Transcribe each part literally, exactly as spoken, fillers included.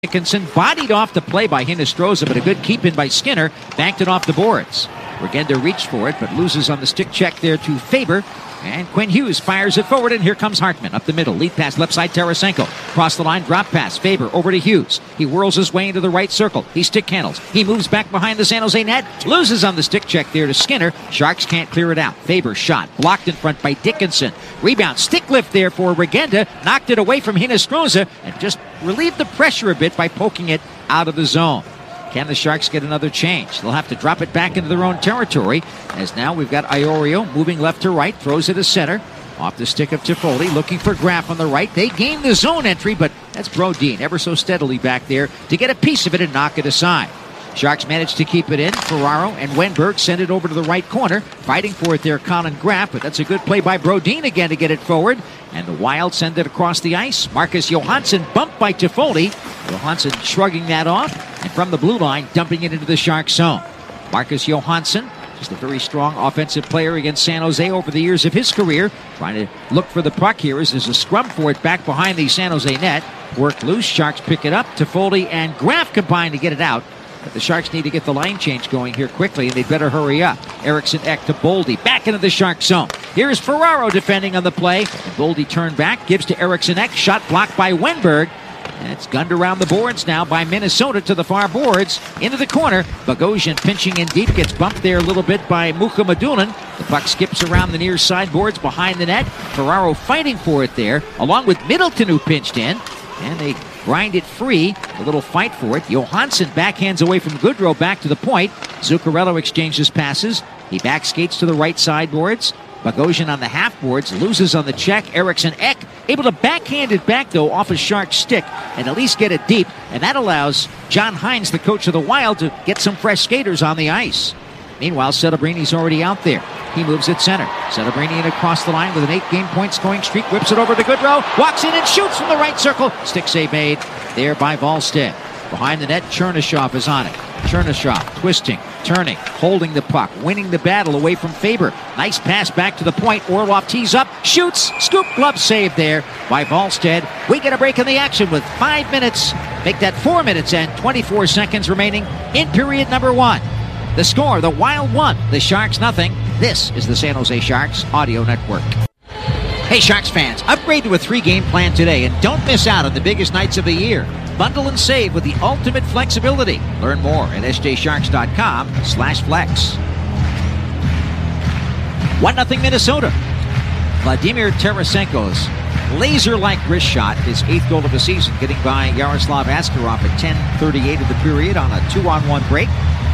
Dickinson bodied off the play by Hinostroza, but a good keep in by Skinner banked it off the boards. Regenda reached for it, but loses on the stick check there to Faber. And Quinn Hughes fires it forward, and here comes Hartman up the middle. Lead pass left side, Tarasenko. Cross the line, drop pass. Faber over to Hughes. He whirls his way into the right circle. He stick handles. He moves back behind the San Jose net. Loses on the stick check there to Skinner. Sharks can't clear it out. Faber shot. Blocked in front by Dickinson. Rebound. Stick lift there for Regenda. Knocked it away from Hinostroza and just relieved the pressure a bit by poking it out of the zone. Can the Sharks get another change? They'll have to drop it back into their own territory, as now we've got Iorio moving left to right, throws it to center. Off the stick of Toffoli, looking for Graf on the right. They gain the zone entry, but that's Brodin ever so steadily back there to get a piece of it and knock it aside. Sharks managed to keep it in. Ferraro and Wenberg send it over to the right corner. Fighting for it there, Colin Graf, but that's a good play by Brodin again to get it forward. And the Wild send it across the ice. Marcus Johansson bumped by Toffoli. Johansson shrugging that off, and from the blue line, dumping it into the Sharks zone. Marcus Johansson, just a very strong offensive player against San Jose over the years of his career. Trying to look for the puck here as there's a scrum for it back behind the San Jose net. Worked loose, Sharks pick it up. Toffoli and Graf combine to get it out. But the Sharks need to get the line change going here quickly, and they better hurry up. Eriksson Ek to Boldy, back into the Shark zone. Here's Ferraro defending on the play. And Boldy turned back, gives to Eriksson Ek. Shot blocked by Wenberg. And it's gunned around the boards now by Minnesota to the far boards. Into the corner. Bogosian pinching in deep, gets bumped there a little bit by Mukhamadullin. The puck skips around the near side boards behind the net. Ferraro fighting for it there, along with Middleton, who pinched in. And they grind it free. A little fight for it. Johansson backhands away from Goodrow back to the point. Zuccarello exchanges passes. He back skates to the right side boards. Bogosian on the half boards, loses on the check. Eriksson Ek able to backhand it back, though, off a Shark stick and at least get it deep. And that allows John Hines, the coach of the Wild, to get some fresh skaters on the ice. Meanwhile, Celebrini already out there. He moves at center. Celebrini in across the line with an eight-game point scoring streak. Whips it over to Goodrow. Walks in and shoots from the right circle. Stick save made there by Wallstedt. Behind the net, Chernyshov is on it. Chernyshov twisting, turning, holding the puck, winning the battle away from Faber. Nice pass back to the point. Orlov tees up, shoots, scoop, glove save there by Wallstedt. We get a break in the action with five minutes. Make that four minutes and twenty-four seconds remaining in period number one. The score, the Wild one, the Sharks nothing. This is the San Jose Sharks Audio Network. Hey Sharks fans, upgrade to a three-game plan today and don't miss out on the biggest nights of the year. Bundle and save with the ultimate flexibility. Learn more at s j sharks dot com slash flex. one nothing Minnesota. Vladimir Tarasenko's laser-like wrist shot, his eighth goal of the season, getting by Yaroslav Askarov at ten thirty-eight of the period on a two-on-one break.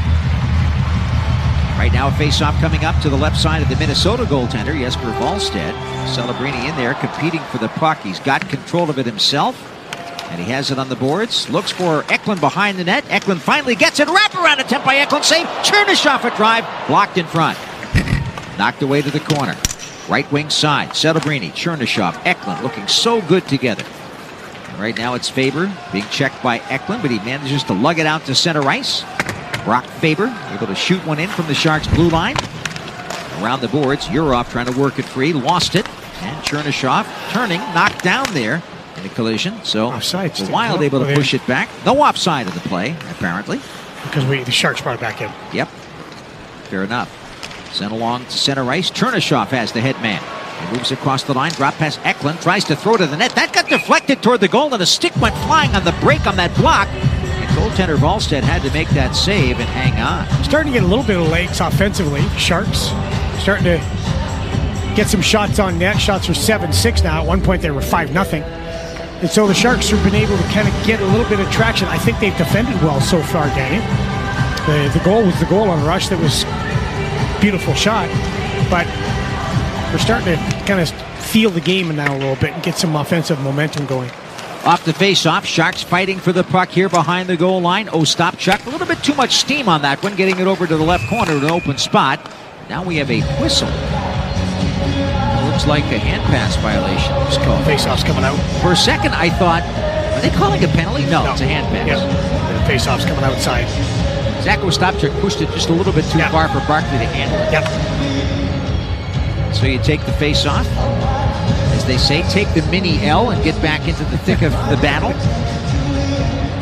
Right now, a face-off coming up to the left side of the Minnesota goaltender, Jesper Wallstedt. Celebrini in there competing for the puck. He's got control of it himself, and he has it on the boards. Looks for Eklund behind the net. Eklund finally gets it. Wraparound attempt by Eklund. Save. Chernyshov a drive. Blocked in front. Knocked away to the corner. Right wing side. Celebrini, Chernyshov, Eklund looking so good together. And right now it's Faber being checked by Eklund, but he manages to lug it out to center ice. Brock Faber able to shoot one in from the Sharks' blue line. Around the boards, Yurov trying to work it free, lost it. And Chernyshov turning, knocked down there in the collision. So offside, the Wild able to push it back. No offside in the play, apparently. Because we the Sharks brought it back in. Yep. Fair enough. Sent along to center ice. Chernyshov has the head man. He moves across the line, drop past Eklund, tries to throw to the net. That got deflected toward the goal, and a stick went flying on the break on that block. Goaltender Wallstedt had to make that save and hang on. Starting to get a little bit of legs offensively. Sharks starting to get some shots on net. Shots are seven six now. At one point they were five nothing. And so the Sharks have been able to kind of get a little bit of traction. I think they've defended well so far, Danny. The, the goal was the goal on Rush. That was a beautiful shot. But we're starting to kind of feel the game now a little bit and get some offensive momentum going. Off the face-off, Sharks fighting for the puck here behind the goal line. Ostapchuk, a little bit too much steam on that one, getting it over to the left corner to an open spot. Now we have a whistle. Looks like a hand pass violation. Just call face-off's coming out. For a second, I thought, are they calling a penalty? No, no. It's a hand pass. Yeah. The face-off's coming outside. Zach Ostapchuk pushed it just a little bit too yeah. far for Barkley to handle it. Yep. So you take the face-off. As they say, take the mini L and get back into the thick of the battle.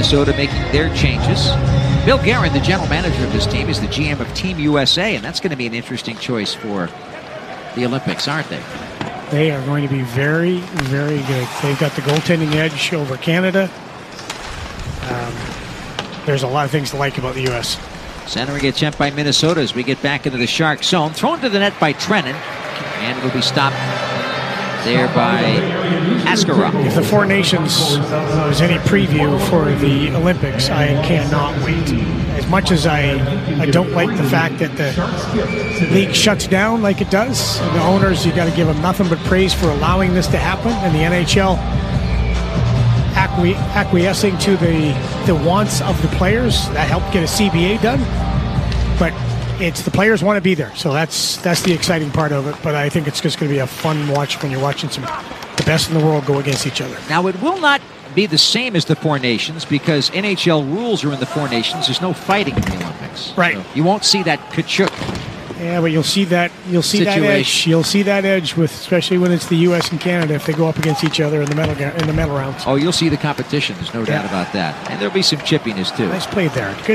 Minnesota making their changes. Bill Guerin, the general manager of this team, is the G M of Team U S A, and that's going to be an interesting choice for the Olympics, aren't they? They are going to be very, very good. They've got the goaltending edge over Canada. Um, there's a lot of things to like about the U S. Centering attempt by Minnesota as we get back into the Shark zone. Thrown to the net by Trennan, and it'll be stopped there by Askarov. If the Four Nations was any preview for the Olympics, I cannot wait. As much as I, I don't like the fact that the league shuts down like it does, and the owners, you got to give them nothing but praise for allowing this to happen, and the N H L acqui- acquiescing to the, the wants of the players. That helped get a C B A done. But it's the players want to be there, so that's that's the exciting part of it. But I think it's just going to be a fun watch when you're watching some the best in the world go against each other. Now, it will not be the same as the Four Nations because N H L rules are in the Four Nations. There's no fighting in the Olympics, right? So you won't see that kachuk. Yeah, but you'll see that you'll see situation. that edge. You'll see that edge with, especially when it's the U S and Canada, if they go up against each other in the medal in the medal rounds. Oh, you'll see the competition. There's no yeah. doubt about that, and there'll be some chippiness too. Nice play there. Good.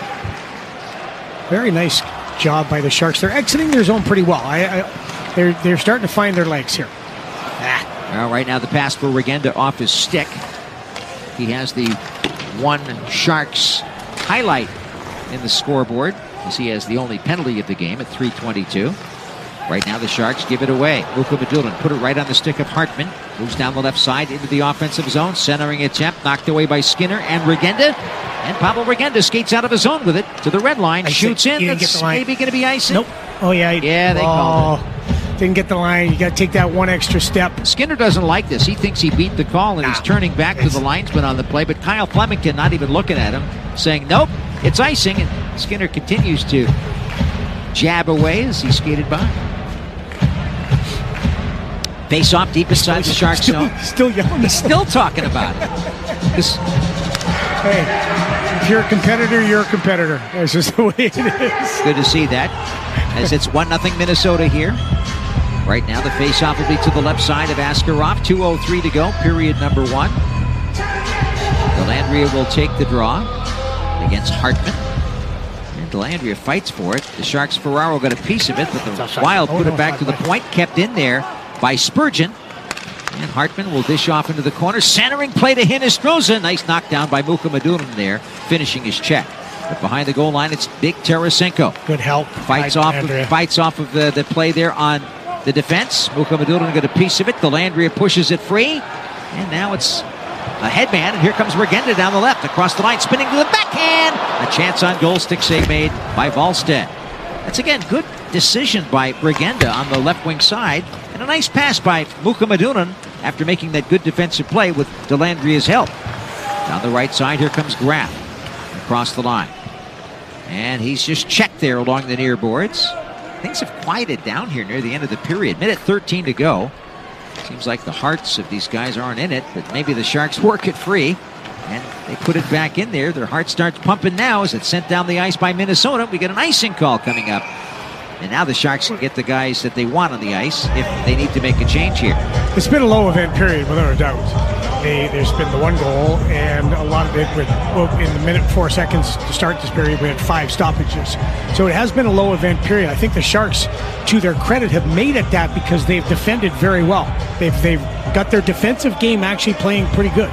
Very nice job by the Sharks. They're exiting their zone pretty well. I, I, they're they're starting to find their legs here. Ah. Well, right now the pass for Regenda off his stick. He has the one Sharks highlight in the scoreboard as he has the only penalty of the game at three twenty-two. Right now the Sharks give it away. Mukhamadullin put it right on the stick of Hartman. Moves down the left side into the offensive zone. Centering attempt knocked away by Skinner and Regenda. And Pablo Regenda skates out of his zone with it to the red line. I shoots in. That's maybe going to be icing. Nope. Oh, yeah. Yeah, they oh, called it. Didn't get the line. You got to take that one extra step. Skinner doesn't like this. He thinks he beat the call, and nah, he's turning back to the linesman on the play. But Kyle Flemington not even looking at him, saying, nope, it's icing. And Skinner continues to jab away as he skated by. Face off deep inside the Sharks still, zone. Still yelling. He's still talking about it. This, hey, if you're a competitor, you're a competitor. That's just the way it is. Good to see that. As it's one nothing Minnesota here. Right now the face-off will be to the left side of Askarov. two oh three to go, period number one. Dellandrea will take the draw against Hartman. And Dellandrea fights for it. The Sharks' Ferraro got a piece of it, but the Wild put it back to the point, kept in there by Spurgeon. And Hartman will dish off into the corner. Centering play to Hinostroza. Nice knockdown by Mukhamadullin there, finishing his check. But behind the goal line, it's Big Tarasenko. Good help. Fights off of, fights off of the, the play there on the defense. Mukhamadullin got a piece of it. Dellandrea pushes it free. And now it's a headman. And here comes Regenda down the left. Across the line, spinning to the backhand. A chance on goal. Stick save made by Wallstedt. That's, again, good decision by Regenda on the left wing side. And a nice pass by Mukhamadullin after making that good defensive play with Dellandrea's help. Down the right side, here comes Graf across the line. And he's just checked there along the near boards. Things have quieted down here near the end of the period. Minute thirteen to go. Seems like the hearts of these guys aren't in it, but maybe the Sharks work it free. And they put it back in there. Their heart starts pumping now as it's sent down the ice by Minnesota. We get an icing call coming up. And now the Sharks can get the guys that they want on the ice if they need to make a change here. It's been a low event period, without a doubt. They, there's been the one goal, and a lot of it with, well, in the minute four seconds to start this period, we had five stoppages. So it has been a low event period. I think the Sharks, to their credit, have made it that because they've defended very well. They've, they've got their defensive game actually playing pretty good.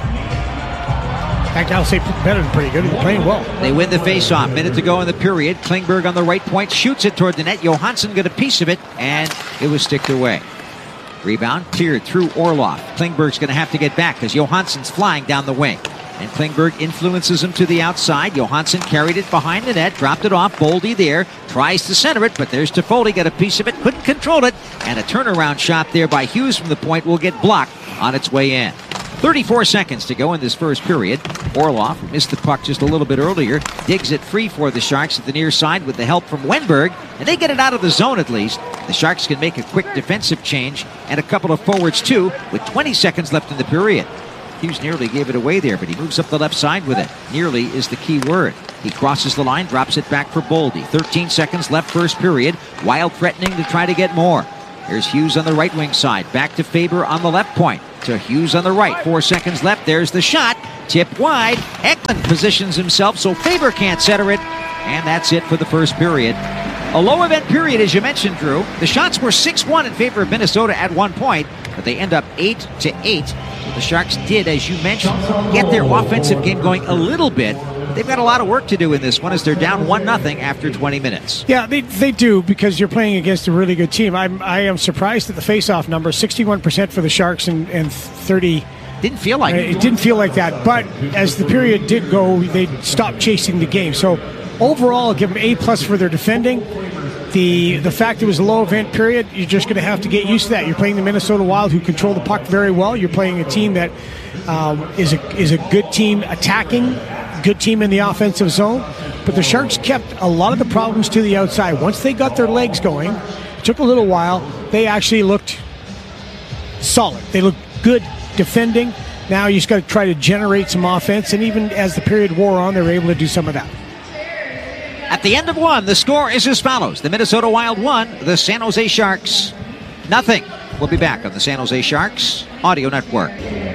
In fact, I'll say better than pretty good. They're playing well. They win the face-off. Minute to go in the period. Klingberg on the right point shoots it toward the net. Johansson got a piece of it, and it was sticked away. Rebound cleared through Orlov. Klingberg's going to have to get back because Johansson's flying down the wing. And Klingberg influences him to the outside. Johansson carried it behind the net, dropped it off. Boldy there, tries to center it, but there's Toffoli, got a piece of it, couldn't control it. And a turnaround shot there by Hughes from the point will get blocked on its way in. thirty-four seconds to go in this first period. Orlov, who missed the puck just a little bit earlier, digs it free for the Sharks at the near side with the help from Wenberg, and they get it out of the zone at least. The Sharks can make a quick defensive change and a couple of forwards too with twenty seconds left in the period. Hughes nearly gave it away there, but he moves up the left side with it. Nearly is the key word. He crosses the line, drops it back for Boldy. thirteen seconds left first period. Wild threatening to try to get more. Here's Hughes on the right wing side. Back to Faber on the left point. To Hughes on the right. Four seconds left. There's the shot. Tip wide. Eklund positions himself so Faber can't center it. And that's it for the first period. A low event period, as you mentioned, Drew. The shots were six one in favor of Minnesota at one point, but they end up eight to eight. So the Sharks did, as you mentioned, get their offensive game going a little bit. They've got a lot of work to do in this one as they're down one nothing after twenty minutes. Yeah, they they do, because you're playing against a really good team. I'm I am surprised at the face-off number, sixty-one percent for the Sharks and, and thirty. Didn't feel like it. It didn't feel like that, but as the period did go, they stopped chasing the game. So overall, I'll give them A plus for their defending. The the fact it was a low event period, you're just going to have to get used to that. You're playing the Minnesota Wild, who control the puck very well. You're playing a team that um, is a is a good team attacking, good team in the offensive zone. But the Sharks kept a lot of the problems to the outside. Once they got their legs going, it took a little while. They actually looked solid. They looked good defending. Now you just got to try to generate some offense, and even as the period wore on, they were able to do some of that. At the end of one, the score is as follows. The Minnesota Wild won, the San Jose Sharks nothing. We'll be back on the San Jose Sharks Audio Network.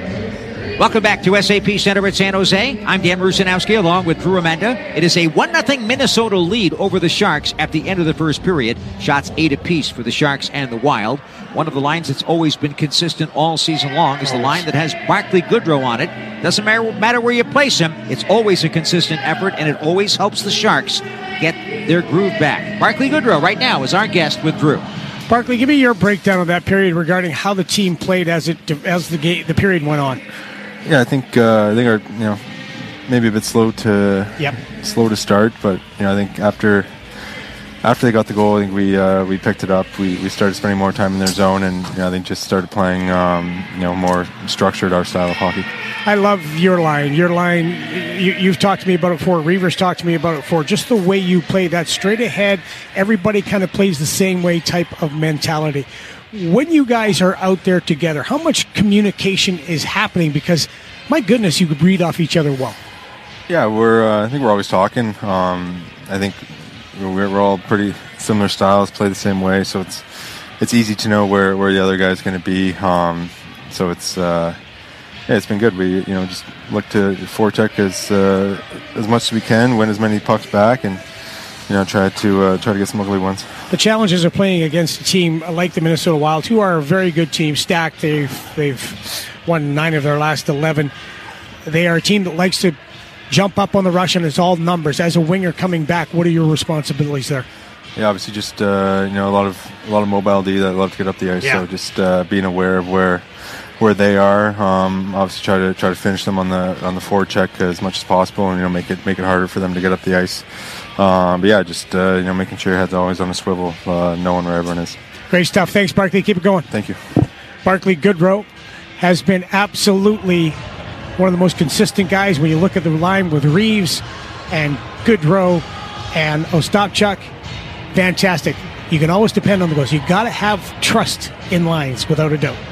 Welcome back to S A P Center at San Jose. I'm Dan Rusanowski along with Drew Amenda. It is a one nothing Minnesota lead over the Sharks at the end of the first period. Shots eight apiece for the Sharks and the Wild. One of the lines that's always been consistent all season long is the line that has Barclay Goodrow on it. Doesn't matter, matter where you place him, it's always a consistent effort, and it always helps the Sharks get their groove back. Barclay Goodrow right now is our guest with Drew. Barclay, give me your breakdown of that period regarding how the team played as it as the game, the period went on. Yeah, I think uh, I think our you know maybe a bit slow to yep. slow to start, but you know I think after after they got the goal, I think we uh, we picked it up. We we started spending more time in their zone, and you know, I think just started playing um, you know more structured our style of hockey. I love your line. Your line, you, you've talked to me about it before. Reavers talked to me about it before. Just the way you play that straight ahead, everybody kind of plays the same way type of mentality. When you guys are out there together, how much communication is happening? Because, my goodness, you could read off each other well. Yeah, we're. Uh, I think we're always talking. Um, I think we're, we're all pretty similar styles, play the same way, so it's it's easy to know where, where the other guy's going to be. Um, so it's uh, yeah, it's been good. We you know just look to forecheck as uh, as much as we can, win as many pucks back, and you know try to uh, try to get some ugly ones. The challenges of playing against a team like the Minnesota Wild, who are a very good team, stacked. They've they've won nine of their last eleven. They are a team that likes to jump up on the rush, and it's all numbers. As a winger coming back, what are your responsibilities there? Yeah, obviously just uh, you know a lot of a lot of mobility that love to get up the ice. Yeah. So just uh, being aware of where where they are. Um, obviously try to try to finish them on the on the forecheck as much as possible, and you know make it make it harder for them to get up the ice. Um, but yeah, just uh, you know, making sure your head's always on a swivel, uh, knowing where everyone is. Great stuff. Thanks, Barclay. Keep it going. Thank you. Barclay Goodrow has been absolutely one of the most consistent guys when you look at the line with Reeves and Goodrow and Ostapchuk. Fantastic. You can always depend on the goals. You've got to have trust in lines, without a doubt.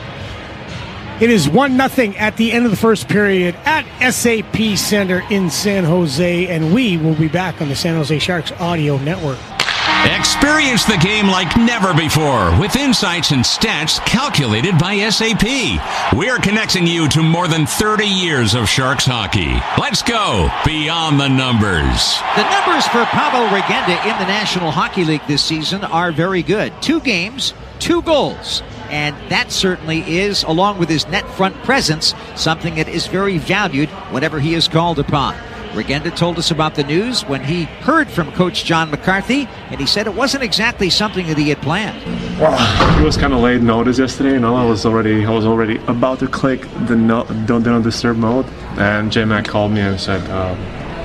It is one nothing at the end of the first period at S A P Center in San Jose, and we will be back on the San Jose Sharks Audio Network. Experience the game like never before with insights and stats calculated by S A P. We're connecting you to more than thirty years of Sharks hockey. Let's go beyond the numbers. The numbers for Pavel Regenda in the National Hockey League this season are very good. Two games, two goals. And that certainly is, along with his net front presence, something that is very valued whenever he is called upon. Regenda told us about the news when he heard from Coach John McCarthy, and he said it wasn't exactly something that he had planned. Well, it was kind of late notice yesterday. You know, I was already I was already about to click the no, don't, don't disturb mode, and J Mac called me and said uh,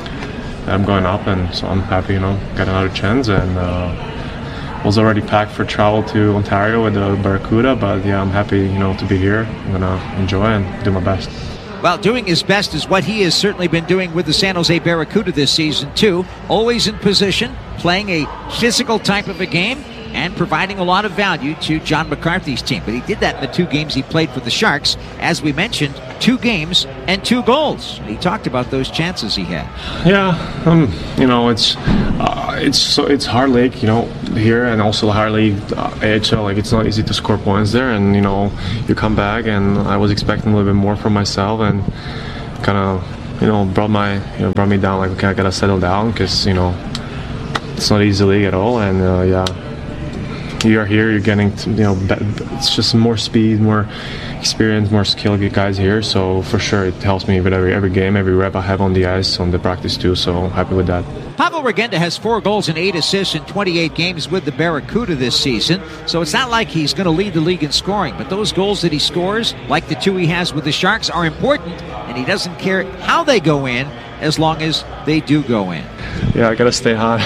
I'm going up, and so I'm happy, you know, got another chance, and uh, was already packed for travel to Ontario with the Barracuda, but yeah, I'm happy, you know, to be here. I'm gonna enjoy and do my best. Well, doing his best is what he has certainly been doing with the San Jose Barracuda this season, too. Always in position, playing a physical type of a game, and providing a lot of value to John McCarthy's team. But he did that in the two games he played for the Sharks. As we mentioned, two games and two goals. He talked about those chances he had. Yeah, um, you know, it's uh, it's so it's hard league, you know, here, and also hard league uh, A H L. Like, it's not easy to score points there, and you know, you come back, and I was expecting a little bit more from myself, and kind of you know, brought my, you know, brought me down. Like, okay, I gotta settle down because, you know, it's not easy league at all. And uh, yeah, you're here, you're getting, to, you know, it's just more speed, more experience, more skill guys here. So for sure, it helps me with every every game, every rep I have on the ice, on the practice too. So happy with that. Pavel Regenda has four goals and eight assists in twenty-eight games with the Barracuda this season, so it's not like he's going to lead the league in scoring, but those goals that he scores, like the two he has with the Sharks, are important, and he doesn't care how they go in as long as they do go in. Yeah, I got to stay hot.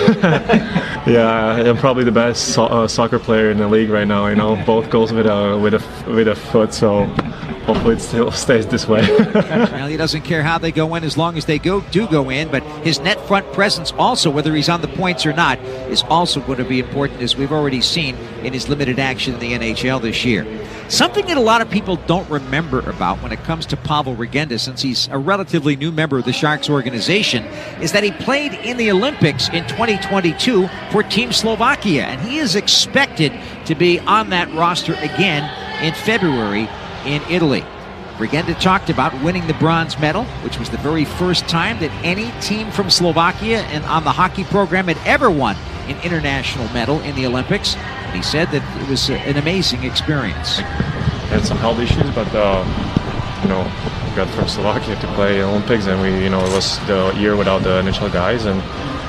Yeah, I'm probably the best so- uh, soccer player in the league right now, you know, both goals with a, with a, with a foot, so hopefully it still stays this way. Well, he doesn't care how they go in as long as they go do go in, but his net front presence also, whether he's on the points or not, is also going to be important, as we've already seen in his limited action in the N H L this year. Something that a lot of people don't remember about when it comes to Pavel Regenda, since he's a relatively new member of the Sharks organization, is that he played in the Olympics in twenty twenty-two for Team Slovakia, and he is expected to be on that roster again in February in Italy. Regenda talked about winning the bronze medal, which was the very first time that any team from Slovakia and on the hockey program had ever won an international medal in the Olympics. And he said that it was an amazing experience. I had some health issues, but uh, you know, we got from Slovakia to play Olympics, and we, you know, it was the year without the N H L guys, and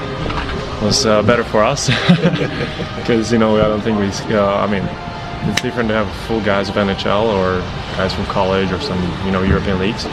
it was uh, better for us because you know I don't think we. Uh, I mean, it's different to have full guys of N H L or guys from college or some, you know, European leagues.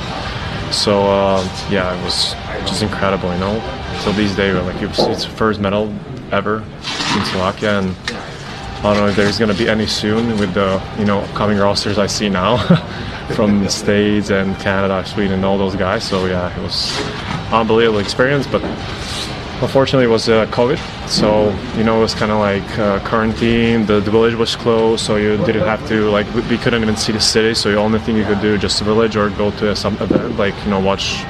So uh, yeah, it was just incredible, you know. Till these days, like it's the first medal ever in Slovakia, and I don't know if there's going to be any soon with the, you know, upcoming rosters I see now from the States and Canada, Sweden, all those guys. So yeah, it was an unbelievable experience, but unfortunately it was uh, COVID, so you know it was kind of like uh, quarantine. The, the village was closed, so you didn't have to, like, we couldn't even see the city, so the only thing you could do just the village or go to some event, like, you know, watch,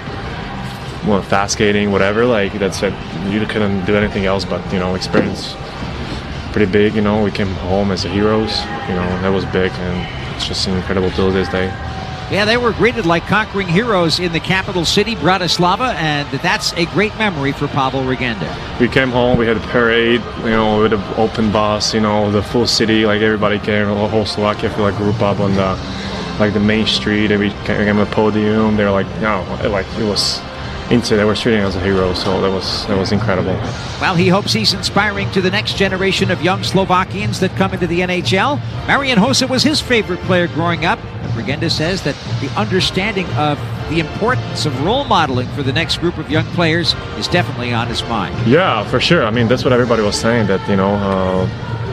well, fast skating, whatever. Like, that's it. You couldn't do anything else, but, you know, experience pretty big. You know, we came home as heroes. You know, that was big, and it's just incredible till this day. Yeah, they were greeted like conquering heroes in the capital city, Bratislava, and that's a great memory for Pavel Regenda. We came home, we had a parade, you know, with an open bus, you know, the full city, like everybody came, the whole Slovakia, I feel like, group up on the, like the main street, and we came to the podium. They were like, no, like it was into, they were treating us as a hero, so that was that was incredible. Well, he hopes he's inspiring to the next generation of young Slovakians that come into the N H L. Marian Hossa was his favorite player growing up. Regenda says that the understanding of the importance of role modeling for the next group of young players is definitely on his mind. Yeah, for sure. I mean, that's what everybody was saying, that, you know, uh,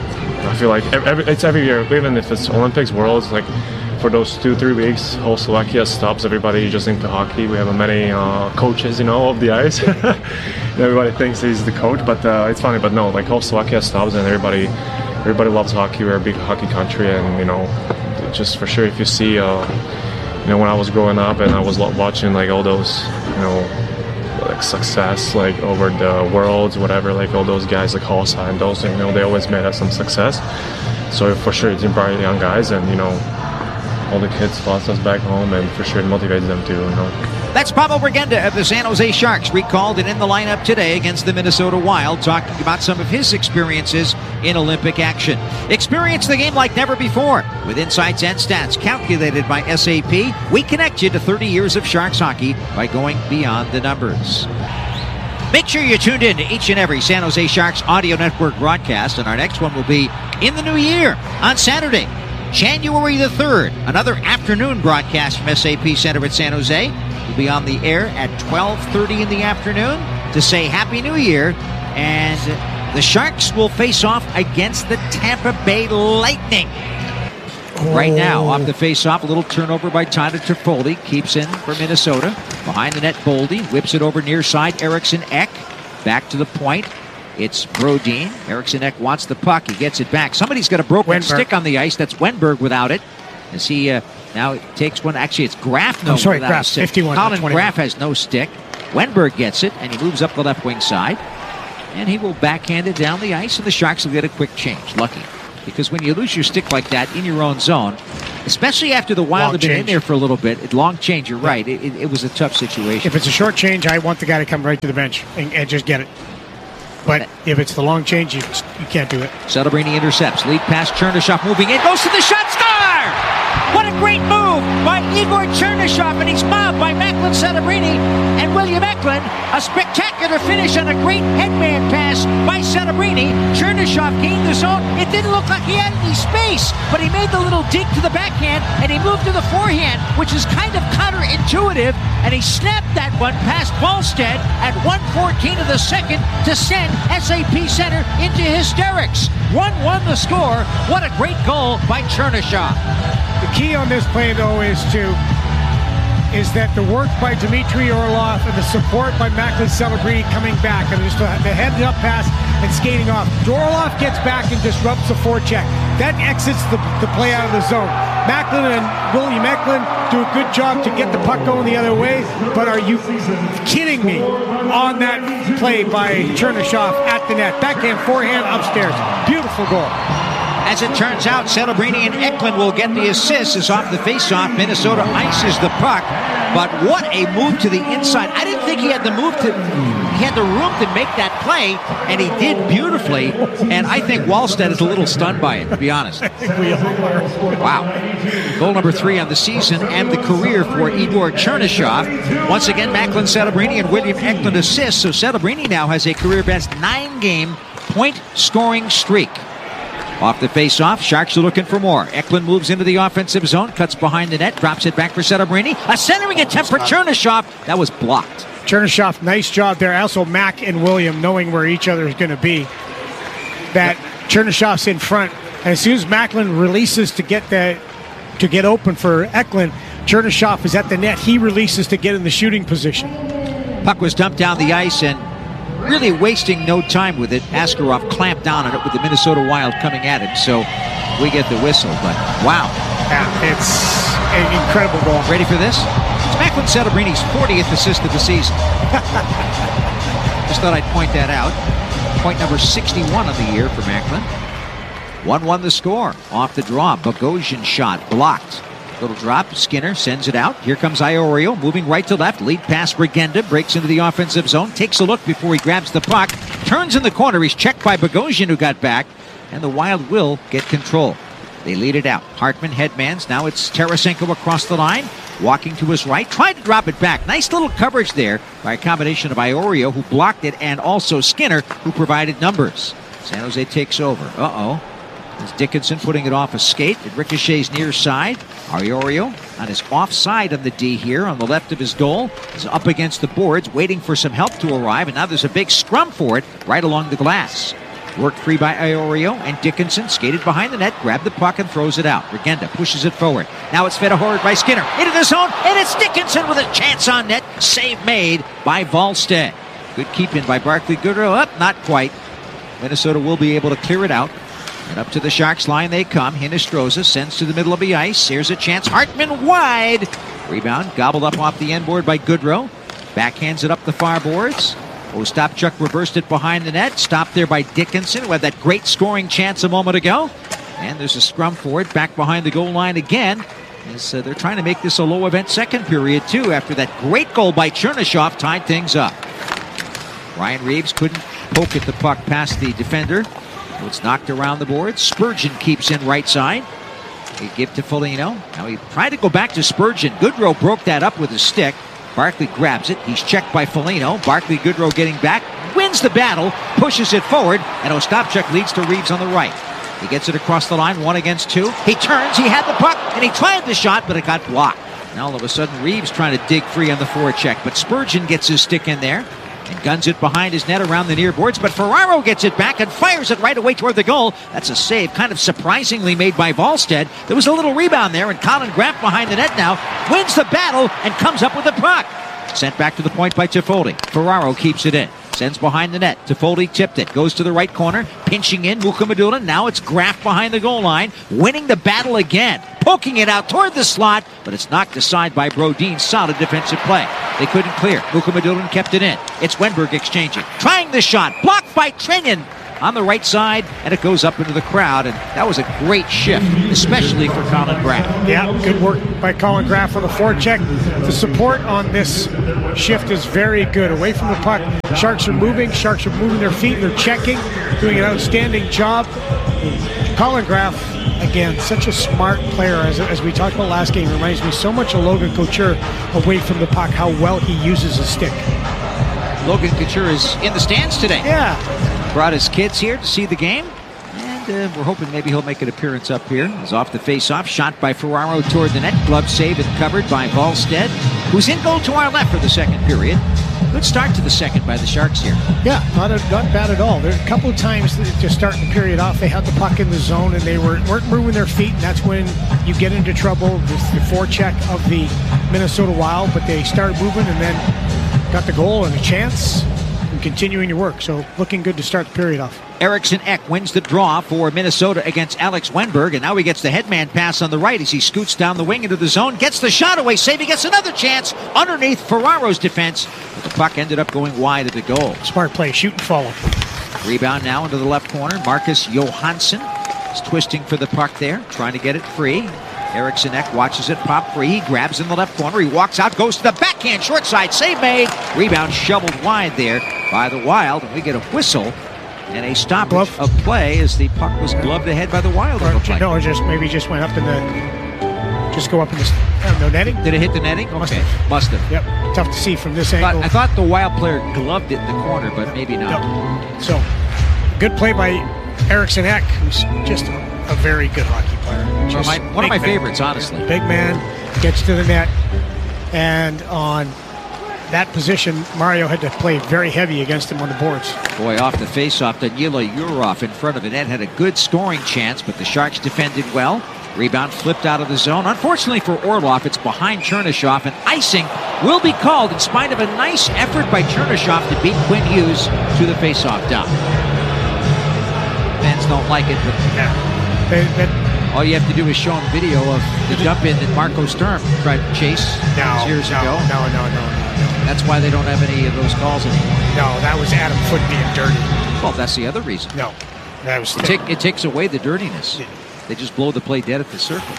I feel like every, it's every year, even if it's Olympics, Worlds, like for those two, three weeks, whole Slovakia stops, everybody just into hockey. We have many uh, coaches, you know, of the ice. Everybody thinks he's the coach, but uh, it's funny, but no, like whole Slovakia stops, and everybody, everybody loves hockey. We're a big hockey country, and, you know, just for sure, if you see, uh, you know, when I was growing up and I was watching like all those, you know, like success, like over the worlds, whatever, like all those guys like Hossa and those, you know, they always made us some success. So for sure, it's inspiring young guys, and, you know, all the kids lost us back home, and for sure it motivates them too, you know. That's Pavel Regenda of the San Jose Sharks, recalled and in the lineup today against the Minnesota Wild, talking about some of his experiences in Olympic action. Experience the game like never before with insights and stats calculated by S A P. We connect you to thirty years of Sharks hockey by going beyond the numbers. Make sure you're tuned in to each and every San Jose Sharks audio network broadcast, and our next one will be in the new year on Saturday, January the third. Another afternoon broadcast from S A P Center at San Jose. We'll be on the air at twelve thirty in the afternoon to say Happy New Year. And the Sharks will face off against the Tampa Bay Lightning. Oh. Right now, off the face-off, a little turnover by Tyler Toffoli. Keeps in for Minnesota. Behind the net, Boldy whips it over near side. Eriksson Ek back to the point. It's Brodin. Eriksson Ek wants the puck. He gets it back. Somebody's got a broken Wenberg. stick on the ice. That's Wenberg without it. As he uh, now takes one. Actually, it's Graf. No, oh, sorry, Graf. fifty-one. Colin Graf has no stick. Wenberg gets it, and he moves up the left wing side. And he will backhand it down the ice, and the Sharks will get a quick change. Lucky. Because when you lose your stick like that in your own zone, Especially after the Wild Long had been change. in there for a little bit. Long change, you're right. It, it, it was a tough situation. If it's a short change, I want the guy to come right to the bench and, and just get it. But if it's the long change, you, you can't do it. Celebrini intercepts. Lead pass, Chernyshov moving in. Goes to the shot, score! What a great move by Igor Chernyshov, and he's mobbed by Macklin Celebrini and William Eklund. A spectacular finish on a great headman pass by Celebrini. Chernyshov gained the zone. It didn't look like he had any space, but he made the little dig to the backhand, and he moved to the forehand, which is kind of counterintuitive, and he snapped that one past Wallstead at one fourteen of the second to send S A P Center into hysterics. one one the score. What a great goal by Chernyshov. The key on this play, though, is to is that the work by Dmitry Orlov and the support by Macklin Celebrini coming back, and just the, the head-up pass and skating off. Orlov gets back and disrupts the forecheck. That exits the, the play out of the zone. Macklin and William Eklund do a good job to get the puck going the other way, but are you kidding me on that play by Chernyshov at the net? Backhand, forehand, upstairs. Beautiful goal. As it turns out, Celebrini and Eklund will get the assist as off the faceoff. Minnesota ices the puck, but what a move to the inside. I didn't think he had the move to, he had the room to make that play, and he did beautifully, and I think Wallstead is a little stunned by it, to be honest. Wow. Goal number three on the season and the career for Igor Chernyshov. Once again, Macklin Celebrini and William Eklund assists, so Celebrini now has a career-best nine-game point-scoring streak. Off the face-off, Sharks are looking for more. Eklund moves into the offensive zone, cuts behind the net, drops it back for Celebrini. A centering attempt for Chernyshov. That was blocked. Chernyshov, nice job there. Also, Mac and William knowing where each other is going to be. That yep. Chernyshov's in front, and as soon as Macklin releases to get the to get open for Eklund, Chernyshov is at the net. He releases to get in the shooting position. Puck was dumped down the ice, and really wasting no time with it. Askarov clamped down on it with the Minnesota Wild coming at him, so we get the whistle, but wow. Yeah, it's an incredible goal. Ready for this? It's Macklin Celebrini's fortieth assist of the season. Just thought I'd point that out. Point number sixty-one of the year for Macklin. one one the score. Off the draw, Bogosian shot blocked. Little drop, Skinner sends it out. Here comes Iorio, moving right to left. Lead pass, Brigenda breaks into the offensive zone. Takes a look before he grabs the puck. Turns in the corner. He's checked by Bogosian, who got back. And the Wild will get control. They lead it out. Hartman headmans. Now it's Tarasenko across the line. Walking to his right. Tried to drop it back. Nice little coverage there by a combination of Iorio, who blocked it, and also Skinner, who provided numbers. San Jose takes over. Uh-oh. As Dickinson putting it off a skate. It ricochets near side. Iorio on his offside on the D here on the left of his goal. Is up against the boards, waiting for some help to arrive, and now there's a big scrum for it right along the glass. Worked free by Iorio, and Dickinson skated behind the net, grabbed the puck and throws it out. Regenda pushes it forward. Now it's fed forward by Skinner. Into the zone, and it's Dickinson with a chance on net. Save made by Wallstead. Good keep in by Barclay Goodrow. Up, not quite. Minnesota will be able to clear it out. And up to the Sharks line they come. Hinostroza sends to the middle of the ice. Here's a chance. Hartman wide. Rebound gobbled up off the end board by Goodrow. Backhands it up the far boards. Ostapchuk reversed it behind the net. Stopped there by Dickinson, who had that great scoring chance a moment ago. And there's a scrum for it back behind the goal line again. As uh, they're trying to make this a low event second period too, after that great goal by Chernyshov tied things up. Ryan Reeves couldn't poke at the puck past the defender. It's knocked around the board. Spurgeon keeps in right side. They give to Foligno. Now he tried to go back to Spurgeon. Goodrow broke that up with his stick. Barkley grabs it. He's checked by Foligno. Barkley Goodrow getting back. Wins the battle. Pushes it forward. And Ostapchuk leads to Reeves on the right. He gets it across the line. One against two. He turns. He had the puck. And he tried the shot, but it got blocked. Now all of a sudden Reeves trying to dig free on the forecheck. But Spurgeon gets his stick in there. And guns it behind his net around the near boards, but Ferraro gets it back and fires it right away toward the goal. That's a save, kind of surprisingly made by Wallstead. There was a little rebound there, and Colin Grant behind the net now wins the battle and comes up with the puck. Sent back to the point by Toffoli. Ferraro keeps it in. Sends behind the net. Toffoli tipped it. Goes to the right corner. Pinching in. Mukhamadullin. Now it's Graf behind the goal line. Winning the battle again. Poking it out toward the slot. But it's knocked aside by Brodin. Solid defensive play. They couldn't clear. Mukhamadullin kept it in. It's Wenberg exchanging. Trying the shot. Blocked by Trenyan. on the right side, and it goes up into the crowd. And that was a great shift, especially for Colin Graff. Yeah, good work by Colin Graff on the forecheck. The support on this shift is very good. Away from the puck, Sharks are moving. Sharks are moving their feet. They're checking, doing an outstanding job. Colin Graff, again, such a smart player, as, as we talked about last game. Reminds me so much of Logan Couture away from the puck, how well he uses his stick. Logan Couture is in the stands today. Yeah. Brought his kids here to see the game. And uh, we're hoping maybe he'll make an appearance up here. He's off the face-off. Shot by Ferraro toward the net. Glove save and covered by Volstead, who's in goal to our left for the second period. Good start to the second by the Sharks here. Yeah, not, a, not bad at all. There a couple of times to start the period off, they had the puck in the zone and they were, weren't moving their feet, and that's when you get into trouble with the forecheck of the Minnesota Wild. But they started moving and then got the goal and a chance and continuing to work. So looking good to start the period off. Eriksson Ek wins the draw for Minnesota against Alex Wenberg, and now he gets the headman pass on the right as he scoots down the wing into the zone, gets the shot away, save, he gets another chance underneath Ferraro's defense, but the puck ended up going wide of the goal. Smart play, shoot and follow. Rebound now into the left corner. Marcus Johansson is twisting for the puck there, trying to get it free. Eriksson Ek watches it pop free. He grabs in the left corner. He walks out, goes to the backhand, short side, save made. Rebound shoveled wide there by the Wild, and we get a whistle and a stoppage Glove. of play as the puck was gloved ahead by the Wild. Or, like. No, just maybe just went up in the, just go up in the, uh, no netting. Did it hit the netting? Okay, must have. Must have. Yep, tough to see from this I angle. Thought, I thought the Wild player gloved it in the corner, but maybe not. Yep. So, good play by Eriksson Ek, who's just a, a very good hockey player. One of my, one of my man. favorites, honestly. Big man, gets to the net, and on that position, Mario had to play very heavy against him on the boards. Boy, off the face-off, Danila Yurov in front of the net had a good scoring chance, but the Sharks defended well. Rebound flipped out of the zone. Unfortunately for Orlov, it's behind Chernyshov, and icing will be called in spite of a nice effort by Chernyshov to beat Quinn Hughes to the face-off dump. Fans don't like it, but yeah. they, they, all you have to do is show them video of the dump in that Marco Sturm tried to chase no, years no, ago. No, no, no, no. That's why they don't have any of those calls anymore. No, that was Adam Foote being dirty. Well, that's the other reason. No, that was. It, take, it takes away the dirtiness. Yeah. They just blow the play dead at the circle.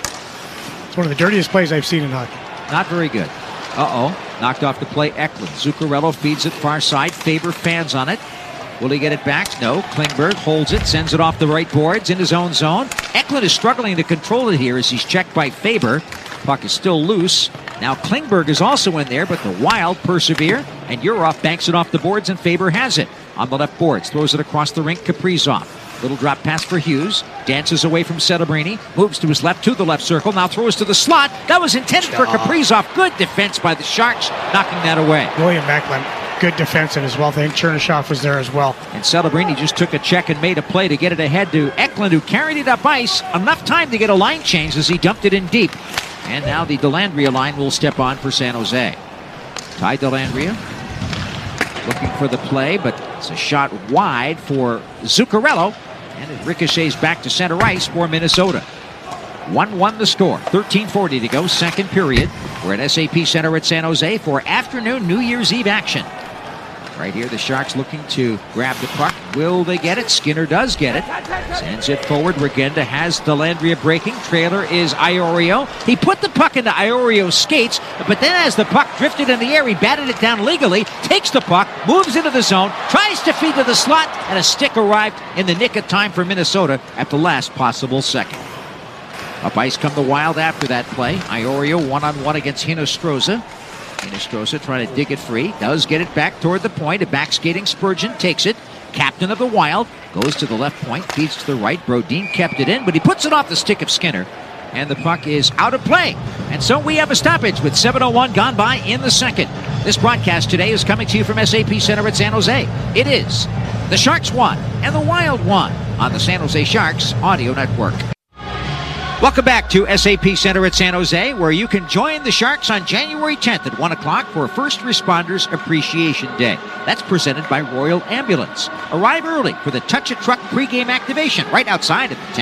It's one of the dirtiest plays I've seen in hockey. Not very good. Uh-oh. Knocked off the play, Eklund. Zuccarello feeds it far side. Faber fans on it. Will he get it back? No. Klingberg holds it, sends it off the right boards in his own zone. Eklund is struggling to control it here as he's checked by Faber. Puck is still loose. Now Klingberg is also in there, but the Wild persevere, and Yurov banks it off the boards, and Faber has it. On the left boards, throws it across the rink, Kaprizov. Little drop pass for Hughes. Dances away from Celebrini. Moves to his left, to the left circle. Now throws to the slot. That was intended for Kaprizov. Good defense by the Sharks, knocking that away. William Eklund, good defensive as well. I think Chernyshov was there as well. And Celebrini just took a check and made a play to get it ahead to Eklund, who carried it up ice. Enough time to get a line change as he dumped it in deep. And now the Dellandrea line will step on for San Jose. Ty Dellandrea looking for the play, but it's a shot wide for Zuccarello. And it ricochets back to center ice for Minnesota. one one the score. thirteen forty to go, second period. We're at S A P Center at San Jose for afternoon New Year's Eve action. Right here, the Sharks looking to grab the puck. Will they get it? Skinner does get it. Sends it forward. Regenda has Dellandrea breaking. Trailer is Iorio. He put the puck into Iorio's skates, but then as the puck drifted in the air, he batted it down legally, takes the puck, moves into the zone, tries to feed to the slot, and a stick arrived in the nick of time for Minnesota at the last possible second. Up ice come the Wild after that play. Iorio one-on-one against Hinostroza. Hinostroza trying to dig it free. Does get it back toward the point. A back-skating Spurgeon takes it. Captain of the Wild goes to the left point. Feeds to the right. Brodin kept it in, but he puts it off the stick of Skinner. And the puck is out of play. And so we have a stoppage with seven oh one gone by in the second. This broadcast today is coming to you from S A P Center at San Jose. It is the Sharks won and the Wild won on the San Jose Sharks Audio Network. Welcome back to S A P Center at San Jose, where you can join the Sharks on January tenth at one o'clock for First Responders Appreciation Day. That's presented by Royal Ambulance. Arrive early for the Touch a Truck pregame activation right outside of the tank.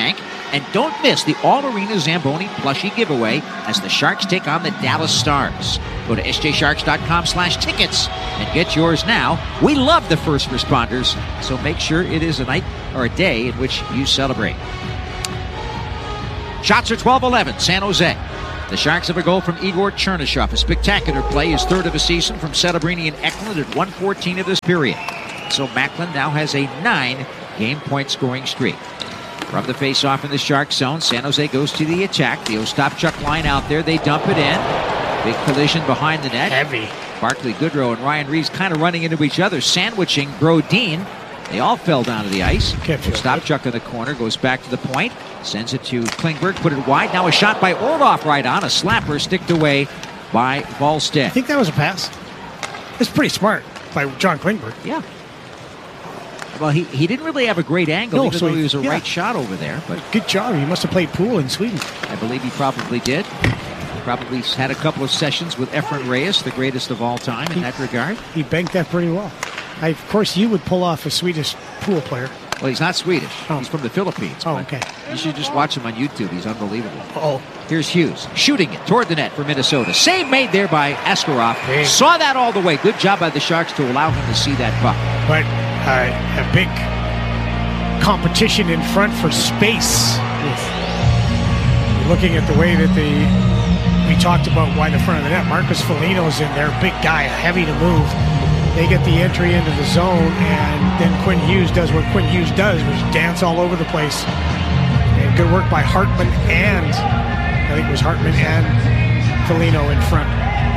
And don't miss the All-Arena Zamboni plushie giveaway as the Sharks take on the Dallas Stars. Go to s j sharks dot com slash tickets and get yours now. We love the first responders, so make sure it is a night or a day in which you celebrate. Shots are twelve eleven, San Jose. The Sharks have a goal from Igor Chernyshov. A spectacular play, his third of the season from Setebrini and Eklund at one fourteen of this period. So Macklin now has a nine-game point scoring streak. From the face-off in the Shark zone, San Jose goes to the attack. The Ostapchuk line out there. They dump it in. Big collision behind the net. Heavy. Barclay Goodrow and Ryan Reeves kind of running into each other, sandwiching Brodin. They all fell down to the ice. Ostapchuk in the corner goes back to the point. Sends it to Klingberg. Put it wide. Now a shot by Orlov right on. A slapper sticked away by Wallstedt. I think that was a pass. It's pretty smart by John Klingberg. Yeah. Well, he, he didn't really have a great angle, No, even so though he- he was a yeah. right shot over there. But Good job. He must have played pool in Sweden. I believe he probably did. Probably had a couple of sessions with Efren Reyes, the greatest of all time in that regard. He banked that pretty well. I, of course, you would pull off a Swedish pool player. Well, he's not Swedish. Oh. He's from the Philippines. Oh, but okay. You should just watch him on YouTube. He's unbelievable. Oh, Here's Hughes shooting it toward the net for Minnesota. Save made there by Askarov. Big. Saw that all the way. Good job by the Sharks to allow him to see that puck. but uh, a big competition in front for space. With looking at the way that the we talked about why the front of the net. Marcus Foligno's in there, big guy, heavy to move. They get the entry into the zone, and then Quinn Hughes does what Quinn Hughes does, which is dance all over the place. And good work by Hartman and I think it was Hartman and Foligno in front.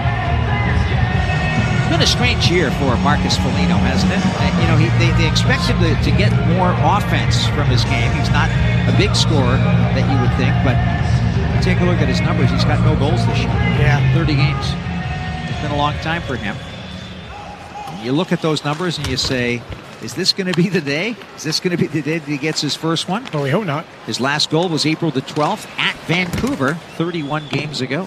It's been a strange year for Marcus Foligno, hasn't it? Uh, you know, he, they, they expect him to, to get more offense from his game. He's not a big scorer that you would think, but take a look at his numbers. He's got no goals this year. Yeah. thirty games. It's been a long time for him. You look at those numbers and you say, is this going to be the day? Is this going to be the day that he gets his first one? Well, we hope not. His last goal was April the twelfth at Vancouver, thirty-one games ago.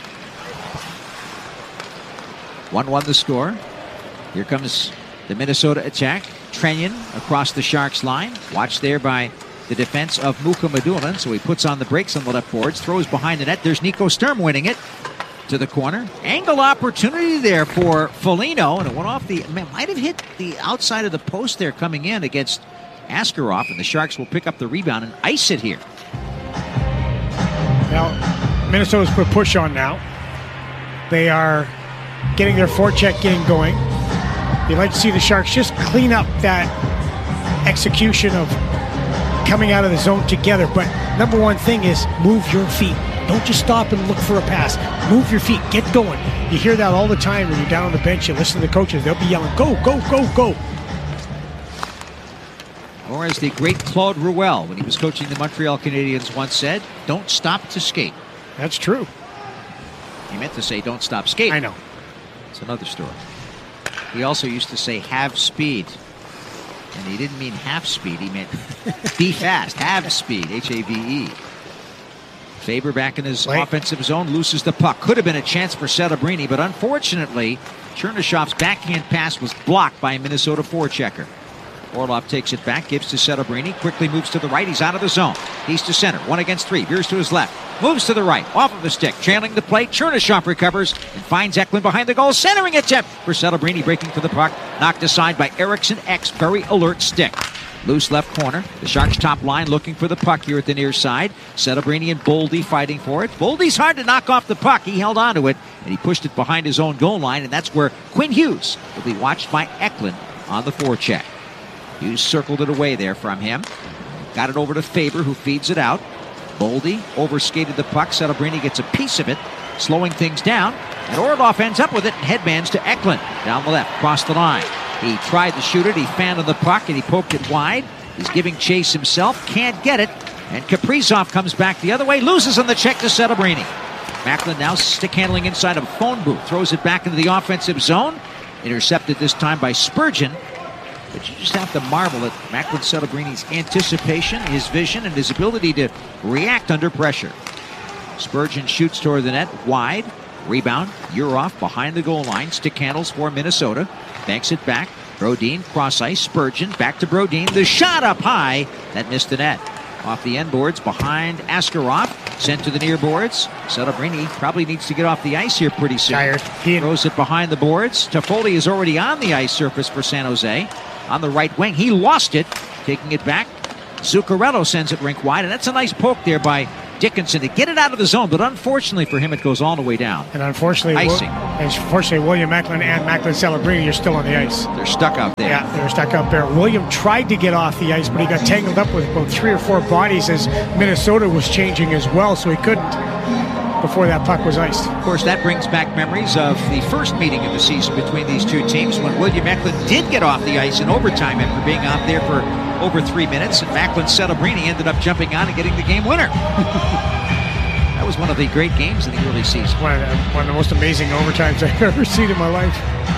one one the score. Here comes the Minnesota attack. Trenyon across the Sharks line. Watched there by the defense of Muka Madulan. So he puts on the brakes on the left boards. Throws behind the net. There's Nico Sturm winning it to the corner. Angle opportunity there for Foligno. And it went off the... Might have hit the outside of the post there coming in against Askarov. And the Sharks will pick up the rebound and ice it here. Now, Minnesota's put push on now. They are getting their forecheck game going. You'd like to see the Sharks just clean up that execution of coming out of the zone together. But number one thing is move your feet. Don't just stop and look for a pass. Move your feet. Get going. You hear that all the time when you're down on the bench. You listen to the coaches. They'll be yelling, go, go, go, go. Or as the great Claude Ruel, when he was coaching the Montreal Canadiens, once said, don't stop to skate. That's true. He meant to say don't stop skating. I know. It's another story. He also used to say have speed. And he didn't mean half speed. He meant be fast. Have speed. H A V E. Faber back in his Right. offensive zone, loses the puck. Could have been a chance for Setebrini, but unfortunately, Chernyshov's backhand pass was blocked by a Minnesota forechecker. Orlov takes it back, gives to Setebrini, quickly moves to the right. He's out of the zone. He's to center. One against three. Veers to his left. Moves to the right. Off of the stick. Trailing the play. Chernyshev recovers and finds Eklund behind the goal. Centering attempt for Setebrini, breaking for the puck. Knocked aside by Eriksson X. Very alert stick. Loose left corner. The Sharks top line looking for the puck here at the near side. Setebrini and Boldy fighting for it. Boldy's hard to knock off the puck. He held on to it, and he pushed it behind his own goal line, and that's where Quinn Hughes will be watched by Eklund on the forecheck. Hughes circled it away there from him. Got it over to Faber, who feeds it out. Boldy overskated the puck. Setebrini gets a piece of it, slowing things down. And Orlov ends up with it and headbands to Eklund. Down the left, across the line. He tried to shoot it. He fanned on the puck, and he poked it wide. He's giving chase himself. Can't get it. And Kaprizov comes back the other way. Loses on the check to Setebrini. Macklin now stick handling inside of a phone booth. Throws it back into the offensive zone. Intercepted this time by Spurgeon. But you just have to marvel at Macklin Setebrini's anticipation, his vision, and his ability to react under pressure. Spurgeon shoots toward the net, wide. Rebound, Urov behind the goal line. Stick handles for Minnesota. Banks it back. Brodin, cross ice. Spurgeon, back to Brodin. The shot up high. That missed the net. off the end boards behind Askarov. Sent to the near boards. Celebrini probably needs to get off the ice here pretty soon. Tired. He throws it behind the boards. Toffoli is already on the ice surface for San Jose. On the right wing, he lost it. Taking it back, Zuccarello sends it rink wide, and that's a nice poke there by Dickinson to get it out of the zone, but unfortunately for him, it goes all the way down. And unfortunately, icing. Unfortunately, William Macklin and Macklin Celebrini are still on the ice. They're stuck out there. Yeah, they're stuck out there. William tried to get off the ice, but he got tangled up with about three or four bodies as Minnesota was changing as well, so he couldn't before that puck was iced. Of course, that brings back memories of the first meeting of the season between these two teams when William Macklin did get off the ice in overtime after being out there for over three minutes, and Macklin Celebrini ended up jumping on and getting the game winner. That was one of the great games in the early season. One of the, one of the most amazing overtimes I've ever seen in my life.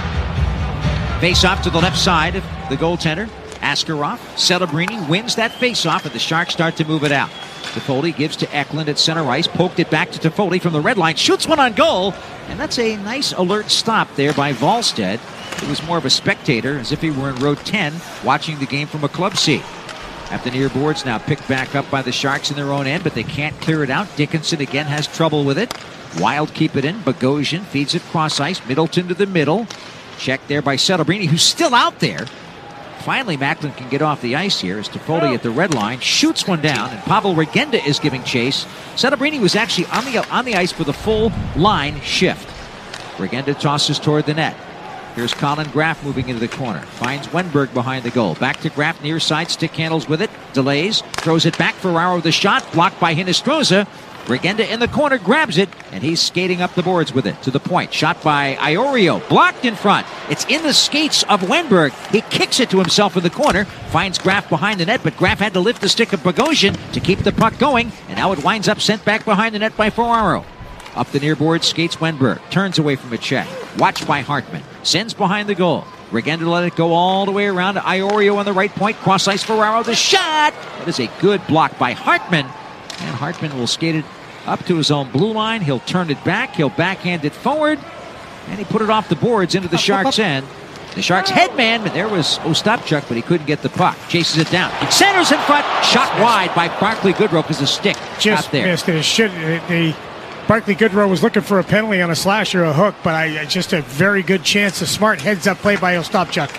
Face off to the left side of the goaltender, Askarov. Celebrini wins that face-off, and the Sharks start to move it out. Toffoli gives to Eklund at center ice, poked it back to Toffoli from the red line, shoots one on goal, and that's a nice alert stop there by Wallstedt. It was more of a spectator, as if he were in row ten, watching the game from a club seat. At the near boards now picked back up by the Sharks in their own end, but they can't clear it out. Dickinson again has trouble with it. Wild keep it in. Bogosian feeds it cross ice. Middleton to the middle. Check there by Celebrini, who's still out there. Finally, Macklin can get off the ice here as Toffoli at the red line shoots one down, and Pavel Regenda is giving chase. Celebrini was actually on the on the ice for the full line shift. Regenda tosses toward the net. Here's Colin Graff moving into the corner. Finds Wenberg behind the goal. Back to Graff, near side, stick handles with it. Delays, throws it back. Ferraro the shot, blocked by Hinostroza. Regenda in the corner, grabs it, and he's skating up the boards with it to the point. Shot by Iorio, blocked in front. It's in the skates of Wenberg. He kicks it to himself in the corner, finds Graff behind the net, but Graff had to lift the stick of Bogosian to keep the puck going, and now it winds up sent back behind the net by Ferraro. Up the near board, skates Wenberg, turns away from a check. Watched by Hartman, sends behind the goal. Regenda let it go all the way around to Iorio on the right point. Cross ice Ferraro, the shot! That is a good block by Hartman. And Hartman will skate it up to his own blue line. He'll turn it back. He'll backhand it forward. And he put it off the boards into the Sharks' end. The Sharks' headman, but there was Ostapchuk, but he couldn't get the puck. Chases it down. Centers in front. Shot wide by Barclay Goodrow because the stick just there. missed it. It should, the Barclay Goodrow was looking for a penalty on a slash or a hook, but I just a very good chance. A smart heads-up play by Ostapchuk.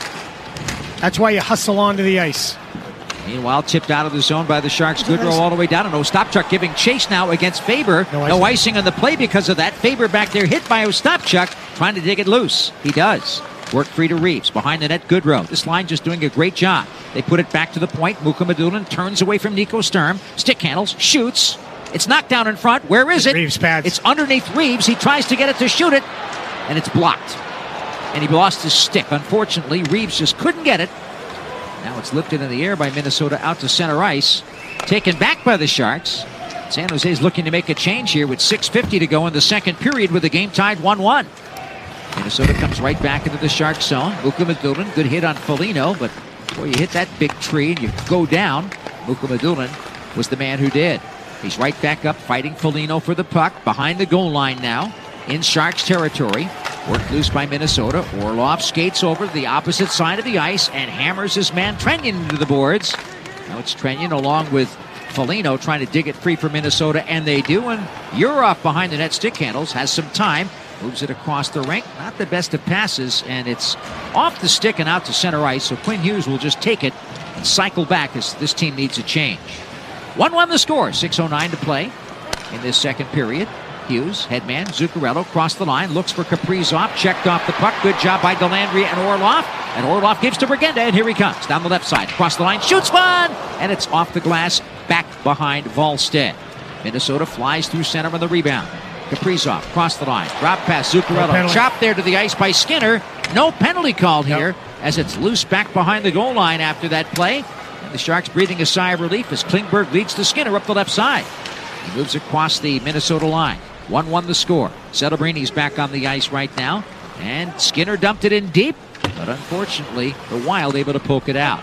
That's why you hustle onto the ice. Meanwhile, tipped out of the zone by the Sharks. Goodrow all the way down, and Ostapchuk giving chase now against Faber. No icing. No icing on the play because of that. Faber back there hit by Ostapchuk, trying to dig it loose. He does. Work free to Reeves. Behind the net, Goodrow. This line just doing a great job. They put it back to the point. Muka Madulin turns away from Nico Sturm. Stick handles, shoots. It's knocked down in front. Where is it? Reeves pads. It's underneath Reeves. He tries to get it to shoot it, and it's blocked. And he lost his stick. Unfortunately, Reeves just couldn't get it. Now it's lifted in the air by Minnesota out to center ice. Taken back by the Sharks. San Jose's looking to make a change here with six fifty to go in the second period with the game tied one one. Minnesota comes right back into the Sharks zone. Muka Madulin, good hit on Foligno, but boy, you hit that big tree and you go down. Muka Madulin was the man who did. He's right back up fighting Foligno for the puck. Behind the goal line now in Sharks territory. Worked loose by Minnesota. Orlov skates over to the opposite side of the ice and hammers his man Trenyon into the boards. Now it's Trenyon along with Foligno trying to dig it free for Minnesota, and they do. And Urov behind the net stick handles, has some time, moves it across the rink. Not the best of passes, and it's off the stick and out to center ice. So Quinn Hughes will just take it and cycle back as this team needs a change. one one the score. six oh nine to play in this second period. Hughes, headman, Zuccarello, crossed the line, looks for Kaprizov, checked off the puck. Good job by Delandria and Orlov. And Orlov gives to Regenda, and here he comes. Down the left side, across the line, shoots one! And it's off the glass, back behind Wallstedt. Minnesota flies through center on the rebound. Kaprizov, cross the line, drop pass, Zuccarello, No chopped there to the ice by Skinner. No penalty called Yep. here, as it's loose back behind the goal line after that play. And the Sharks breathing a sigh of relief as Klingberg leads to Skinner up the left side. He moves across the Minnesota line. one one the score. Celebrini's back on the ice right now. And Skinner dumped it in deep, but unfortunately, the Wild able to poke it out.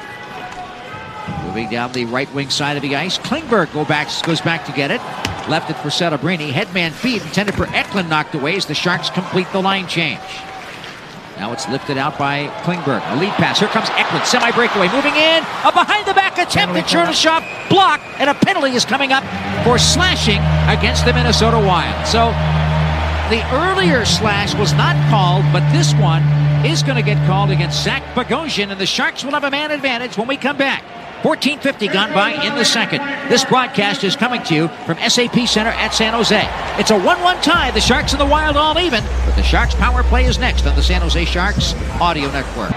Moving down the right wing side of the ice, Klingberg go back, goes back to get it. Left it for Celebrini. Headman feed intended for Eklund knocked away as the Sharks complete the line change. Now it's lifted out by Klingberg. A lead pass. Here comes Eklund. Semi-breakaway. Moving in. A behind-the-back attempt at Chernyshov. Block. And a penalty is coming up for slashing against the Minnesota Wild. So the earlier slash was not called, but this one is going to get called against Zach Bogosian, and the Sharks will have a man advantage when we come back. fourteen fifty gone by in the second. This broadcast is coming to you from S A P Center at San Jose. It's a one one tie. The Sharks and the Wild all even, but the Sharks power play is next on the San Jose Sharks Audio Network.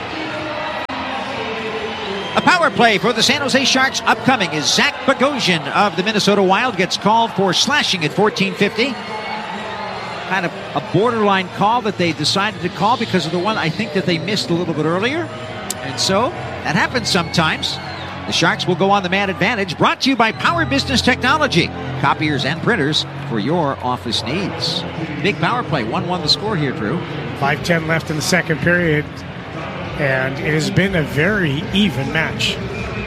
A power play for the San Jose Sharks upcoming is Zach Bogosian of the Minnesota Wild gets called for slashing at fourteen fifty. Kind of a borderline call that they decided to call because of the one I think that they missed a little bit earlier. And so that happens sometimes. The Sharks will go on the man advantage, brought to you by Power Business Technology. Copiers and printers for your office needs. Big power play, one one the score here, Drew. five ten left in the second period, and it has been a very even match.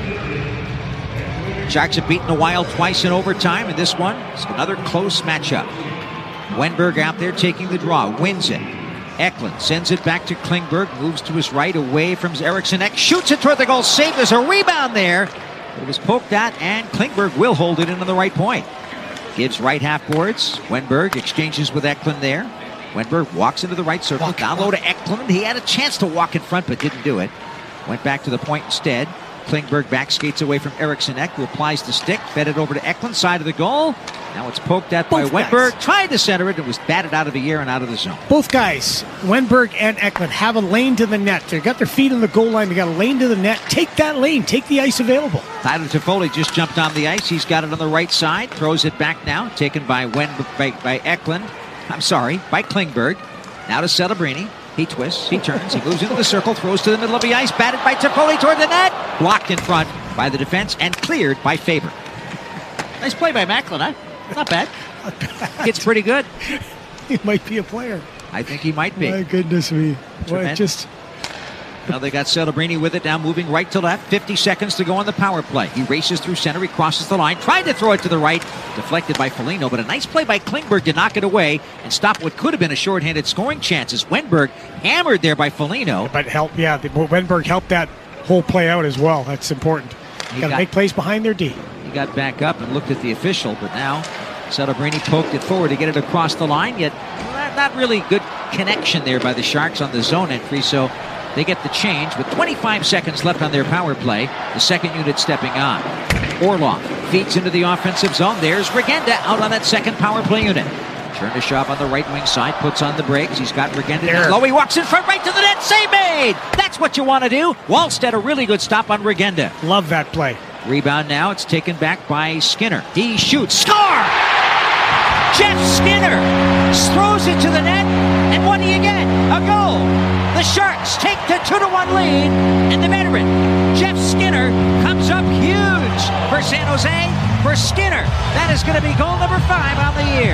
Sharks have beaten the Wild twice in overtime, and this one is another close matchup. Wenberg out there taking the draw, wins it. Eklund sends it back to Klingberg, moves to his right away from Eriksson Ek, shoots it toward the goal, saved. There's a rebound there. It was poked at, and Klingberg will hold it into the right point. Gives right half boards. Wenberg exchanges with Eklund there. Wenberg walks into the right circle, walk, down low to Eklund. He had a chance to walk in front, but didn't do it. Went back to the point instead. Klingberg back skates away from Eriksson Ek, who applies the stick, fed it over to Eklund, side of the goal. Now it's poked at by Wenberg. Tried to center it. It was batted out of the air and out of the zone. Both guys, Wenberg and Eklund, have a lane to the net. They've got their feet on the goal line. They got a lane to the net. Take that lane. Take the ice available. Tyler Toffoli just jumped on the ice. He's got it on the right side. Throws it back now. Taken by Wen by, by Eklund. I'm sorry, by Klingberg. Now to Celebrini. He twists. He turns. He moves into the circle. Throws to the middle of the ice. Batted by Toffoli toward the net. Blocked in front by the defense and cleared by Faber. Nice play by Macklin, huh? Not bad. It's pretty good. He might be a player. I think he might be. My goodness me. Well, just... Now they got Celebrini with it now, moving right to left. fifty seconds to go on the power play. He races through center. He crosses the line. Tried to throw it to the right. Deflected by Foligno, but a nice play by Klingberg to knock it away and stop what could have been a shorthanded scoring chances. Wenberg hammered there by Foligno. But help, yeah. The, Wenberg helped that whole play out as well. That's important. You got to make plays behind their D. He got back up and looked at the official, but now Celebrini poked it forward to get it across the line, yet not really good connection there by the Sharks on the zone entry, so they get the change with twenty-five seconds left on their power play. The second unit stepping on. Orlov feeds into the offensive zone. There's Regenda out on that second power play unit. Chernyshov on the right wing side, puts on the brakes. He's got Regenda down low. He walks in front right to the net. Save made! That's what you want to do. Wallstedt, a really good stop on Regenda. Love that play. Rebound now. It's taken back by Skinner. He shoots. Score! Jeff Skinner throws it to the net. And what do you get? A goal. The Sharks take the two to one lead. And the veteran, Jeff Skinner, comes up huge for San Jose. For Skinner, that is going to be goal number five on the year.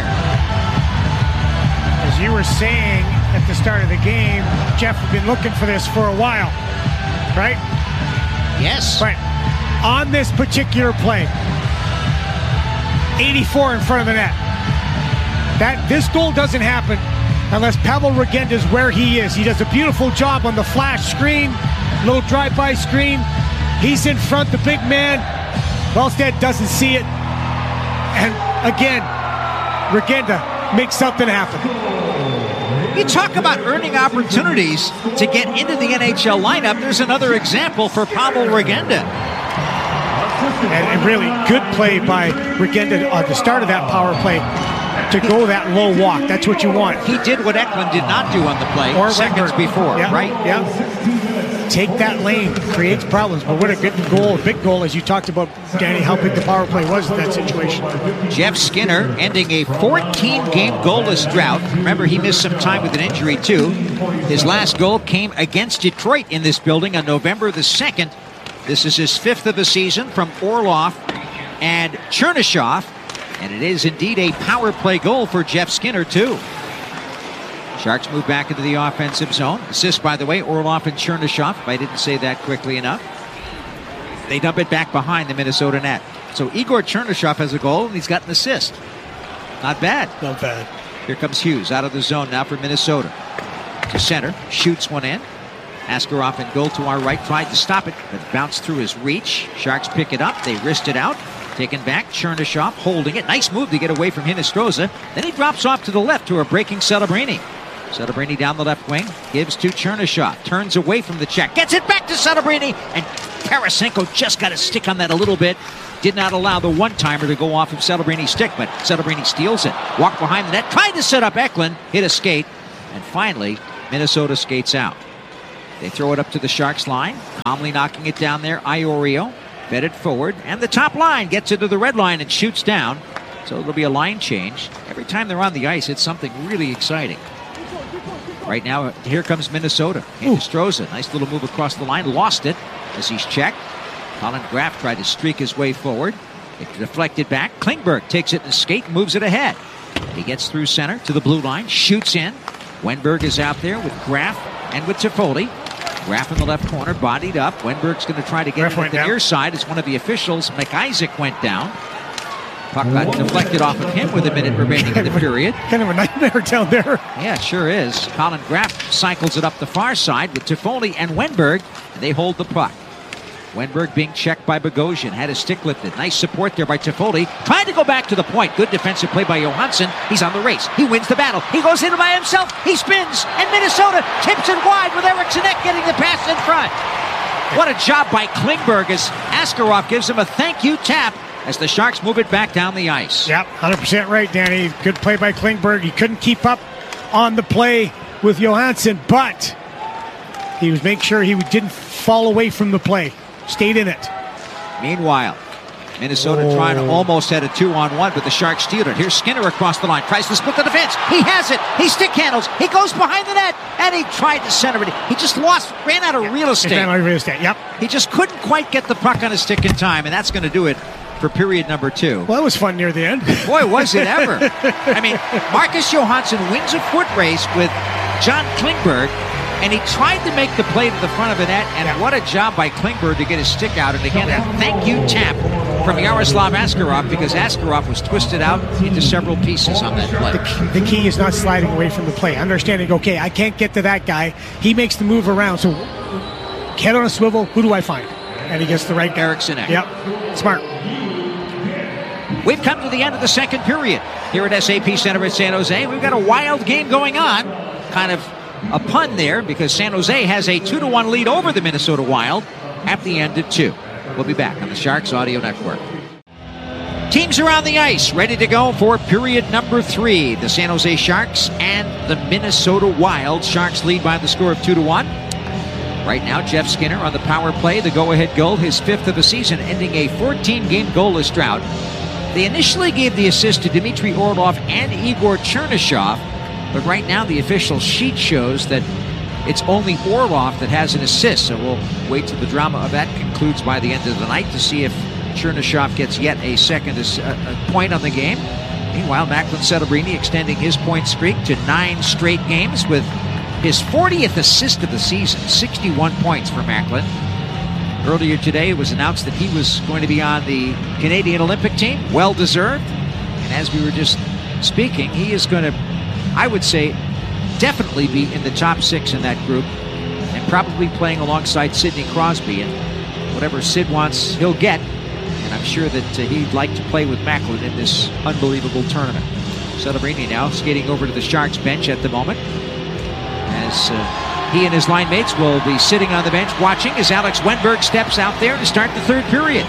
As you were saying at the start of the game, Jeff had been looking for this for a while, right? Yes. Right. On this particular play, eighty-four in front of the net. That this goal doesn't happen unless Pavel Regenda is where he is. He does a beautiful job on the flash screen, little drive-by screen. He's in front, the big man. Wallstedt doesn't see it. And again, Regenda makes something happen. You talk about earning opportunities to get into the N H L lineup. There's another example for Pavel Regenda. And, and really good play by Regenda at the start of that power play to go that low walk. That's what you want. He did what Eklund did not do on the play or seconds Wenberg. before, yeah, right? Yeah. Take that lane, creates problems. But what a good goal, a big goal, as you talked about, Danny, how big the power play was in that situation. Jeff Skinner ending a fourteen-game goalless drought. Remember, he missed some time with an injury, too. His last goal came against Detroit in this building on November the second. This is his fifth of the season from Orlov and Chernyshov. And it is indeed a power play goal for Jeff Skinner, too. Sharks move back into the offensive zone. Assist, by the way, Orlov and Chernyshov, if I didn't say that quickly enough. They dump it back behind the Minnesota net. So Igor Chernyshov has a goal, and he's got an assist. Not bad. Not bad. Here comes Hughes out of the zone now for Minnesota. to center, shoots one in. Askarov and goal to our right, tried to stop it, but bounced through his reach. Sharks pick it up, they wrist it out. Taken back, Chernyshov holding it. Nice move to get away from Hinostroza. Then he drops off to the left to a breaking Celebrini. Celebrini down the left wing, gives to Chernyshov. Turns away from the check, gets it back to Celebrini, and Tarasenko just got a stick on that a little bit. Did not allow the one-timer to go off of Celebrini's stick, but Celebrini steals it. Walked behind the net, tried to set up Eklund, hit a skate, and finally, Minnesota skates out. They throw it up to the Sharks line, calmly knocking it down there. Iorio fed it forward, and the top line gets into the red line and shoots down. So it'll be a line change. Every time they're on the ice, it's something really exciting. Right now, here comes Minnesota. Hinostroza, nice little move across the line, lost it as he's checked. Colin Graf tried to streak his way forward. It deflected back. Klingberg takes it in the skate, moves it ahead. He gets through center to the blue line, shoots in. Wenberg is out there with Graf and with Toffoli. Graf in the left corner, bodied up. Wenberg's going to try to get it at the near side as one of the officials, McIsaac, went down. Puck got deflected off of him with a minute remaining in the period. Kind of a nightmare down there. Yeah, it sure is. Colin Graf cycles it up the far side with Toffoli and Wenberg, and they hold the puck. Wenberg being checked by Bogosian, had his stick lifted. Nice support there by Toffoli. Tried to go back to the point. Good defensive play by Johansson. He's on the race. He wins the battle. He goes in by himself. He spins, and Minnesota tips it wide with Eriksson Ek getting the pass in front. What a job by Klingberg as Askarov gives him a thank you tap as the Sharks move it back down the ice. Yep, one hundred percent right, Danny. Good play by Klingberg. He couldn't keep up on the play with Johansson, but he was making sure he didn't fall away from the play. Stayed in it. Meanwhile, Minnesota oh. trying to almost head a two-on-one, but the Sharks steal it. Here's Skinner across the line. Tries to split the defense. He has it. He stick handles. He goes behind the net, and he tried to center it. He just lost, ran out of yeah. real estate. Ran out of real estate, yep. He just couldn't quite get the puck on his stick in time, and that's going to do it for period number two. Well, it was fun near the end. Boy, was it ever. I mean, Marcus Johansson wins a foot race with John Klingberg, and he tried to make the play to the front of the net, and yeah. what a job by Klingberg to get his stick out. And again, a thank you tap from Yaroslav Askarov, because Askarov was twisted out into several pieces on that play. The, the key is not sliding away from the play. Understanding, okay, I can't get to that guy. He makes the move around, so head on a swivel, who do I find? And he gets the right guy. Eriksson Ek. Yep, smart. We've come to the end of the second period here at S A P Center at San Jose. We've got a wild game going on. Kind of a pun there, because San Jose has a two to one lead over the Minnesota Wild at the end of two. We'll be back on the Sharks Audio Network. Teams are on the ice, ready to go for period number three. The San Jose Sharks and the Minnesota Wild. Sharks lead by the score of two to one. Right now, Jeff Skinner on the power play, the go-ahead goal, his fifth of the season, ending a fourteen-game goalless drought. They initially gave the assist to Dmitry Orlov and Igor Chernyshov, but right now the official sheet shows that it's only Orlov that has an assist, so we'll wait till the drama of that concludes by the end of the night to see if Chernyshov gets yet a second uh, point on the game. Meanwhile, Macklin Celebrini extending his point streak to nine straight games with his fortieth assist of the season, sixty-one points for Macklin. Earlier today, it was announced that he was going to be on the Canadian Olympic team, well-deserved. And as we were just speaking, he is going to, I would say, definitely be in the top six in that group and probably playing alongside Sidney Crosby. And whatever Sid wants, he'll get. And I'm sure that uh, he'd like to play with Macklin in this unbelievable tournament. Celebrini now skating over to the Sharks bench at the moment, as uh, he and his line mates will be sitting on the bench watching as Alex Wenberg steps out there to start the third period.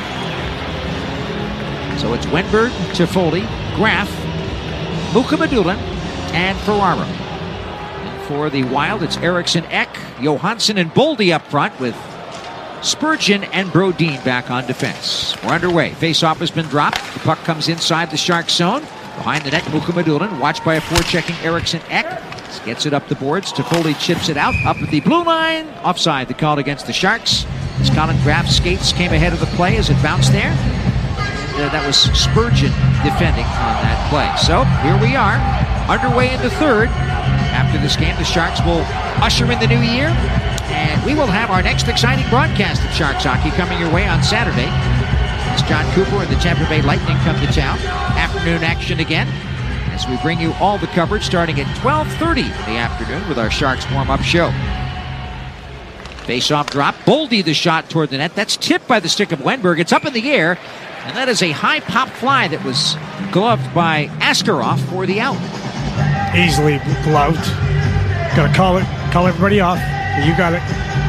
So it's Wenberg, Toffoli, Graf, Mukhamadullin, and Ferraro. And for the Wild, it's Eriksson Ek, Johansson, and Boldy up front, with Spurgeon and Brodin back on defense. We're underway. Face-off has been dropped. The puck comes inside the Sharks zone. Behind the net, Mukhamadullin, watched by a forechecking Eriksson Ek. Gets it up the boards. Toffoli chips it out. Up at the blue line. Offside, the call against the Sharks. As Colin Graf skates came ahead of the play as it bounced there. And, uh, that was Spurgeon defending on that play. So here we are, underway in the third. After this game, the Sharks will usher in the new year. And we will have our next exciting broadcast of Sharks hockey coming your way on Saturday, as John Cooper and the Tampa Bay Lightning come to town. Afternoon action again, as we bring you all the coverage starting at twelve thirty in the afternoon with our Sharks warm-up show. Face-off drop. Boldy the shot toward the net. That's tipped by the stick of Wenberg. It's up in the air, and that is a high pop fly that was gloved by Askarov for the out. Easily gloved. Got to call it. Call everybody off. You got it.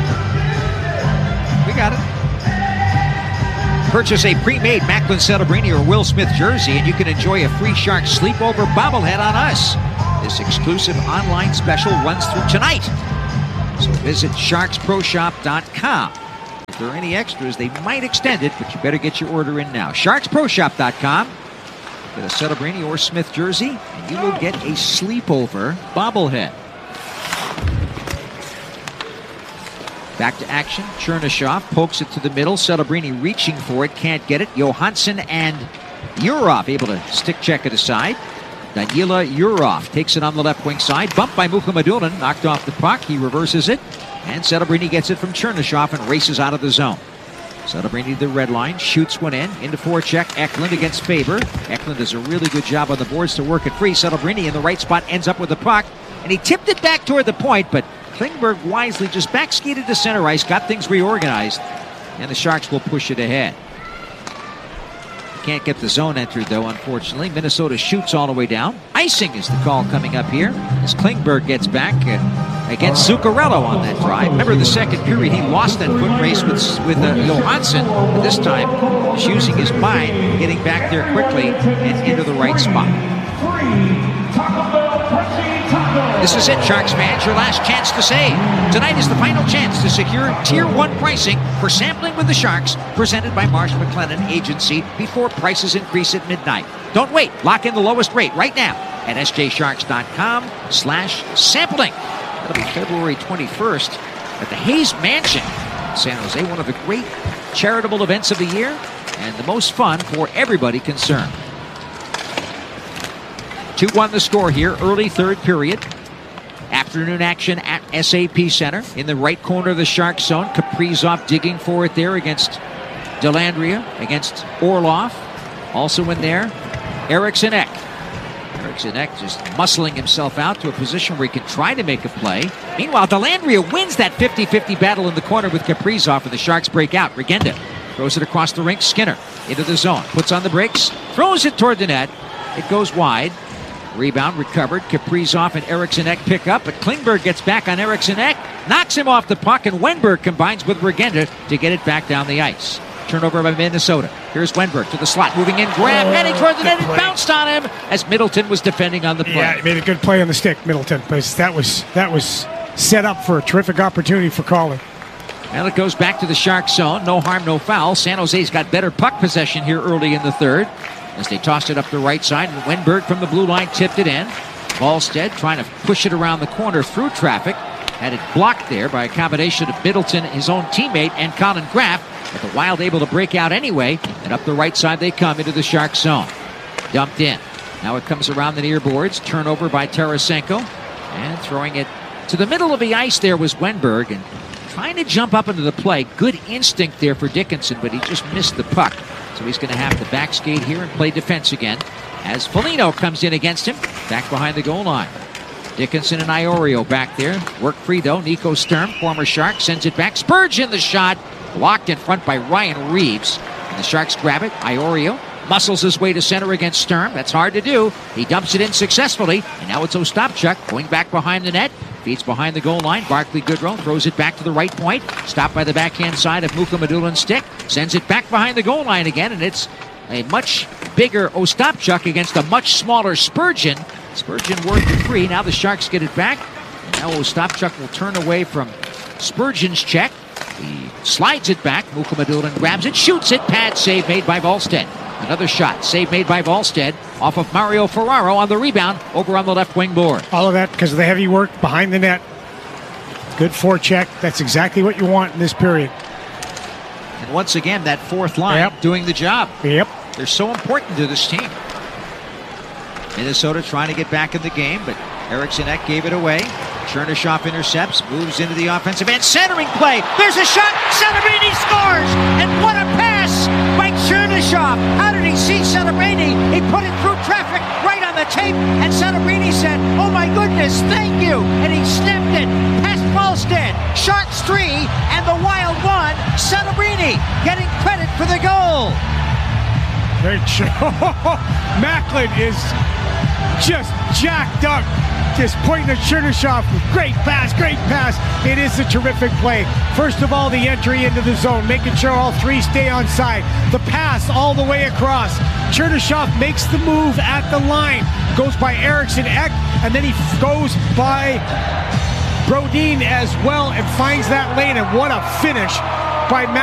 We got it. Purchase a pre-made Macklin Celebrini or Will Smith jersey, and you can enjoy a free Sharks sleepover bobblehead on us. This exclusive online special runs through tonight. So visit Sharks Pro Shop dot com. If there are any extras, they might extend it, but you better get your order in now. Sharks Pro Shop dot com. Get a Celebrini or Smith jersey, and you will get a sleepover bobblehead. Back to action. Chernyshov pokes it to the middle. Celebrini reaching for it, can't get it. Johansson and Yurov able to stick check it aside. Danila Yurov takes it on the left wing side. Bumped by Mukhamadullin, knocked off the puck. He reverses it, and Celebrini gets it from Chernyshov and races out of the zone. Celebrini the red line, shoots one in, into forecheck. Eklund against Faber. Eklund does a really good job on the boards to work it free. Celebrini in the right spot ends up with the puck, and he tipped it back toward the point, but Klingberg wisely just back skated to center ice, got things reorganized, and the Sharks will push it ahead. Can't get the zone entered, though, unfortunately. Minnesota shoots all the way down. Icing is the call coming up here as Klingberg gets back uh, against Zuccarello on that drive. Remember the second period, he lost that foot race with, with uh, Johansson, but this time he's using his mind, getting back there quickly and into the right spot. This is it, Sharks fans, your last chance to save. Tonight is the final chance to secure Tier one pricing for sampling with the Sharks, presented by Marsh McLennan Agency before prices increase at midnight. Don't wait. Lock in the lowest rate right now at S J Sharks dot com slash sampling. That'll be February twenty-first at the Hayes Mansion in San Jose, one of the great charitable events of the year and the most fun for everybody concerned. two one the score here, early third period. Afternoon action at S A P Center. In the right corner of the Shark zone, Kaprizov digging for it there against Dellandrea, against Orlov. Also in there, Eriksson Ek. Eriksson Ek just muscling himself out to a position where he can try to make a play. Meanwhile, Dellandrea wins that fifty fifty battle in the corner with Kaprizov, and the Sharks break out. Regenda throws it across the rink. Skinner into the zone, puts on the brakes, throws it toward the net. It goes wide. Rebound recovered. Kaprizov and Eriksson Ek pick up, but Klingberg gets back on Eriksson Ek, knocks him off the puck, and Wenberg combines with Regenda to get it back down the ice. Turnover by Minnesota. Here's Wenberg to the slot, moving in, grab, oh, heading toward the net, and bounced on him as Middleton was defending on the play. Yeah, he made a good play on the stick, Middleton, but that was that was set up for a terrific opportunity for Colin. And it goes back to the Shark zone. No harm, no foul. San Jose's got better puck possession here early in the third, as they tossed it up the right side, and Wenberg from the blue line tipped it in. Ballstead trying to push it around the corner through traffic. Had it blocked there by a combination of Middleton, his own teammate, and Colin Graff. But the Wild able to break out anyway, and up the right side they come into the Shark zone. Dumped in. Now it comes around the near boards. Turnover by Tarasenko. And throwing it to the middle of the ice there was Wenberg, and trying to jump up into the play. Good instinct there for Dickinson, but he just missed the puck. So he's going to have to back skate here and play defense again as Foligno comes in against him, back behind the goal line. Dickinson and Iorio back there. Work free, though. Nico Sturm, former Shark, sends it back. Spurgeon the shot. Blocked in front by Ryan Reeves. And the Sharks grab it. Iorio muscles his way to center against Sturm. That's hard to do. He dumps it in successfully. And now it's Ostapchuk going back behind the net. Feeds behind the goal line. Barclay Goodrow throws it back to the right point. Stopped by the backhand side of Mukhamadulin's stick. Sends it back behind the goal line again, and it's a much bigger Ostapchuk against a much smaller Spurgeon. Spurgeon worked it free. Now the Sharks get it back. And now Ostapchuk will turn away from Spurgeon's check. He slides it back. Mukhamadulin grabs it, shoots it. Pad save made by Volstead. Another shot, save made by Volstead off of Mario Ferraro on the rebound over on the left wing board. All of that because of the heavy work behind the net. Good forecheck. That's exactly what you want in this period. And once again, that fourth line yep. doing the job. Yep. They're so important to this team. Minnesota trying to get back in the game, but Eriksson Ek gave it away. Chernyshov intercepts, moves into the offensive end. Centering play. There's a shot. Celebrini scores. And what a pass by Chernyshov. How did he see Celebrini He put it through traffic right on the tape, and Celebrini said, oh my goodness, thank you. And he snapped it past Wallstead. Sharks three, and the Wild one. Celebrini getting credit for the goal. Great show. Macklin is just jacked up. Just pointing at Chernyshov. Great pass, great pass. It is a terrific play. First of all, the entry into the zone, making sure all three stay on side. The pass all the way across. Chernyshov makes the move at the line. Goes by Eriksson Ek, and then he goes by Brodin as well and finds that lane. And what a finish by Macklin.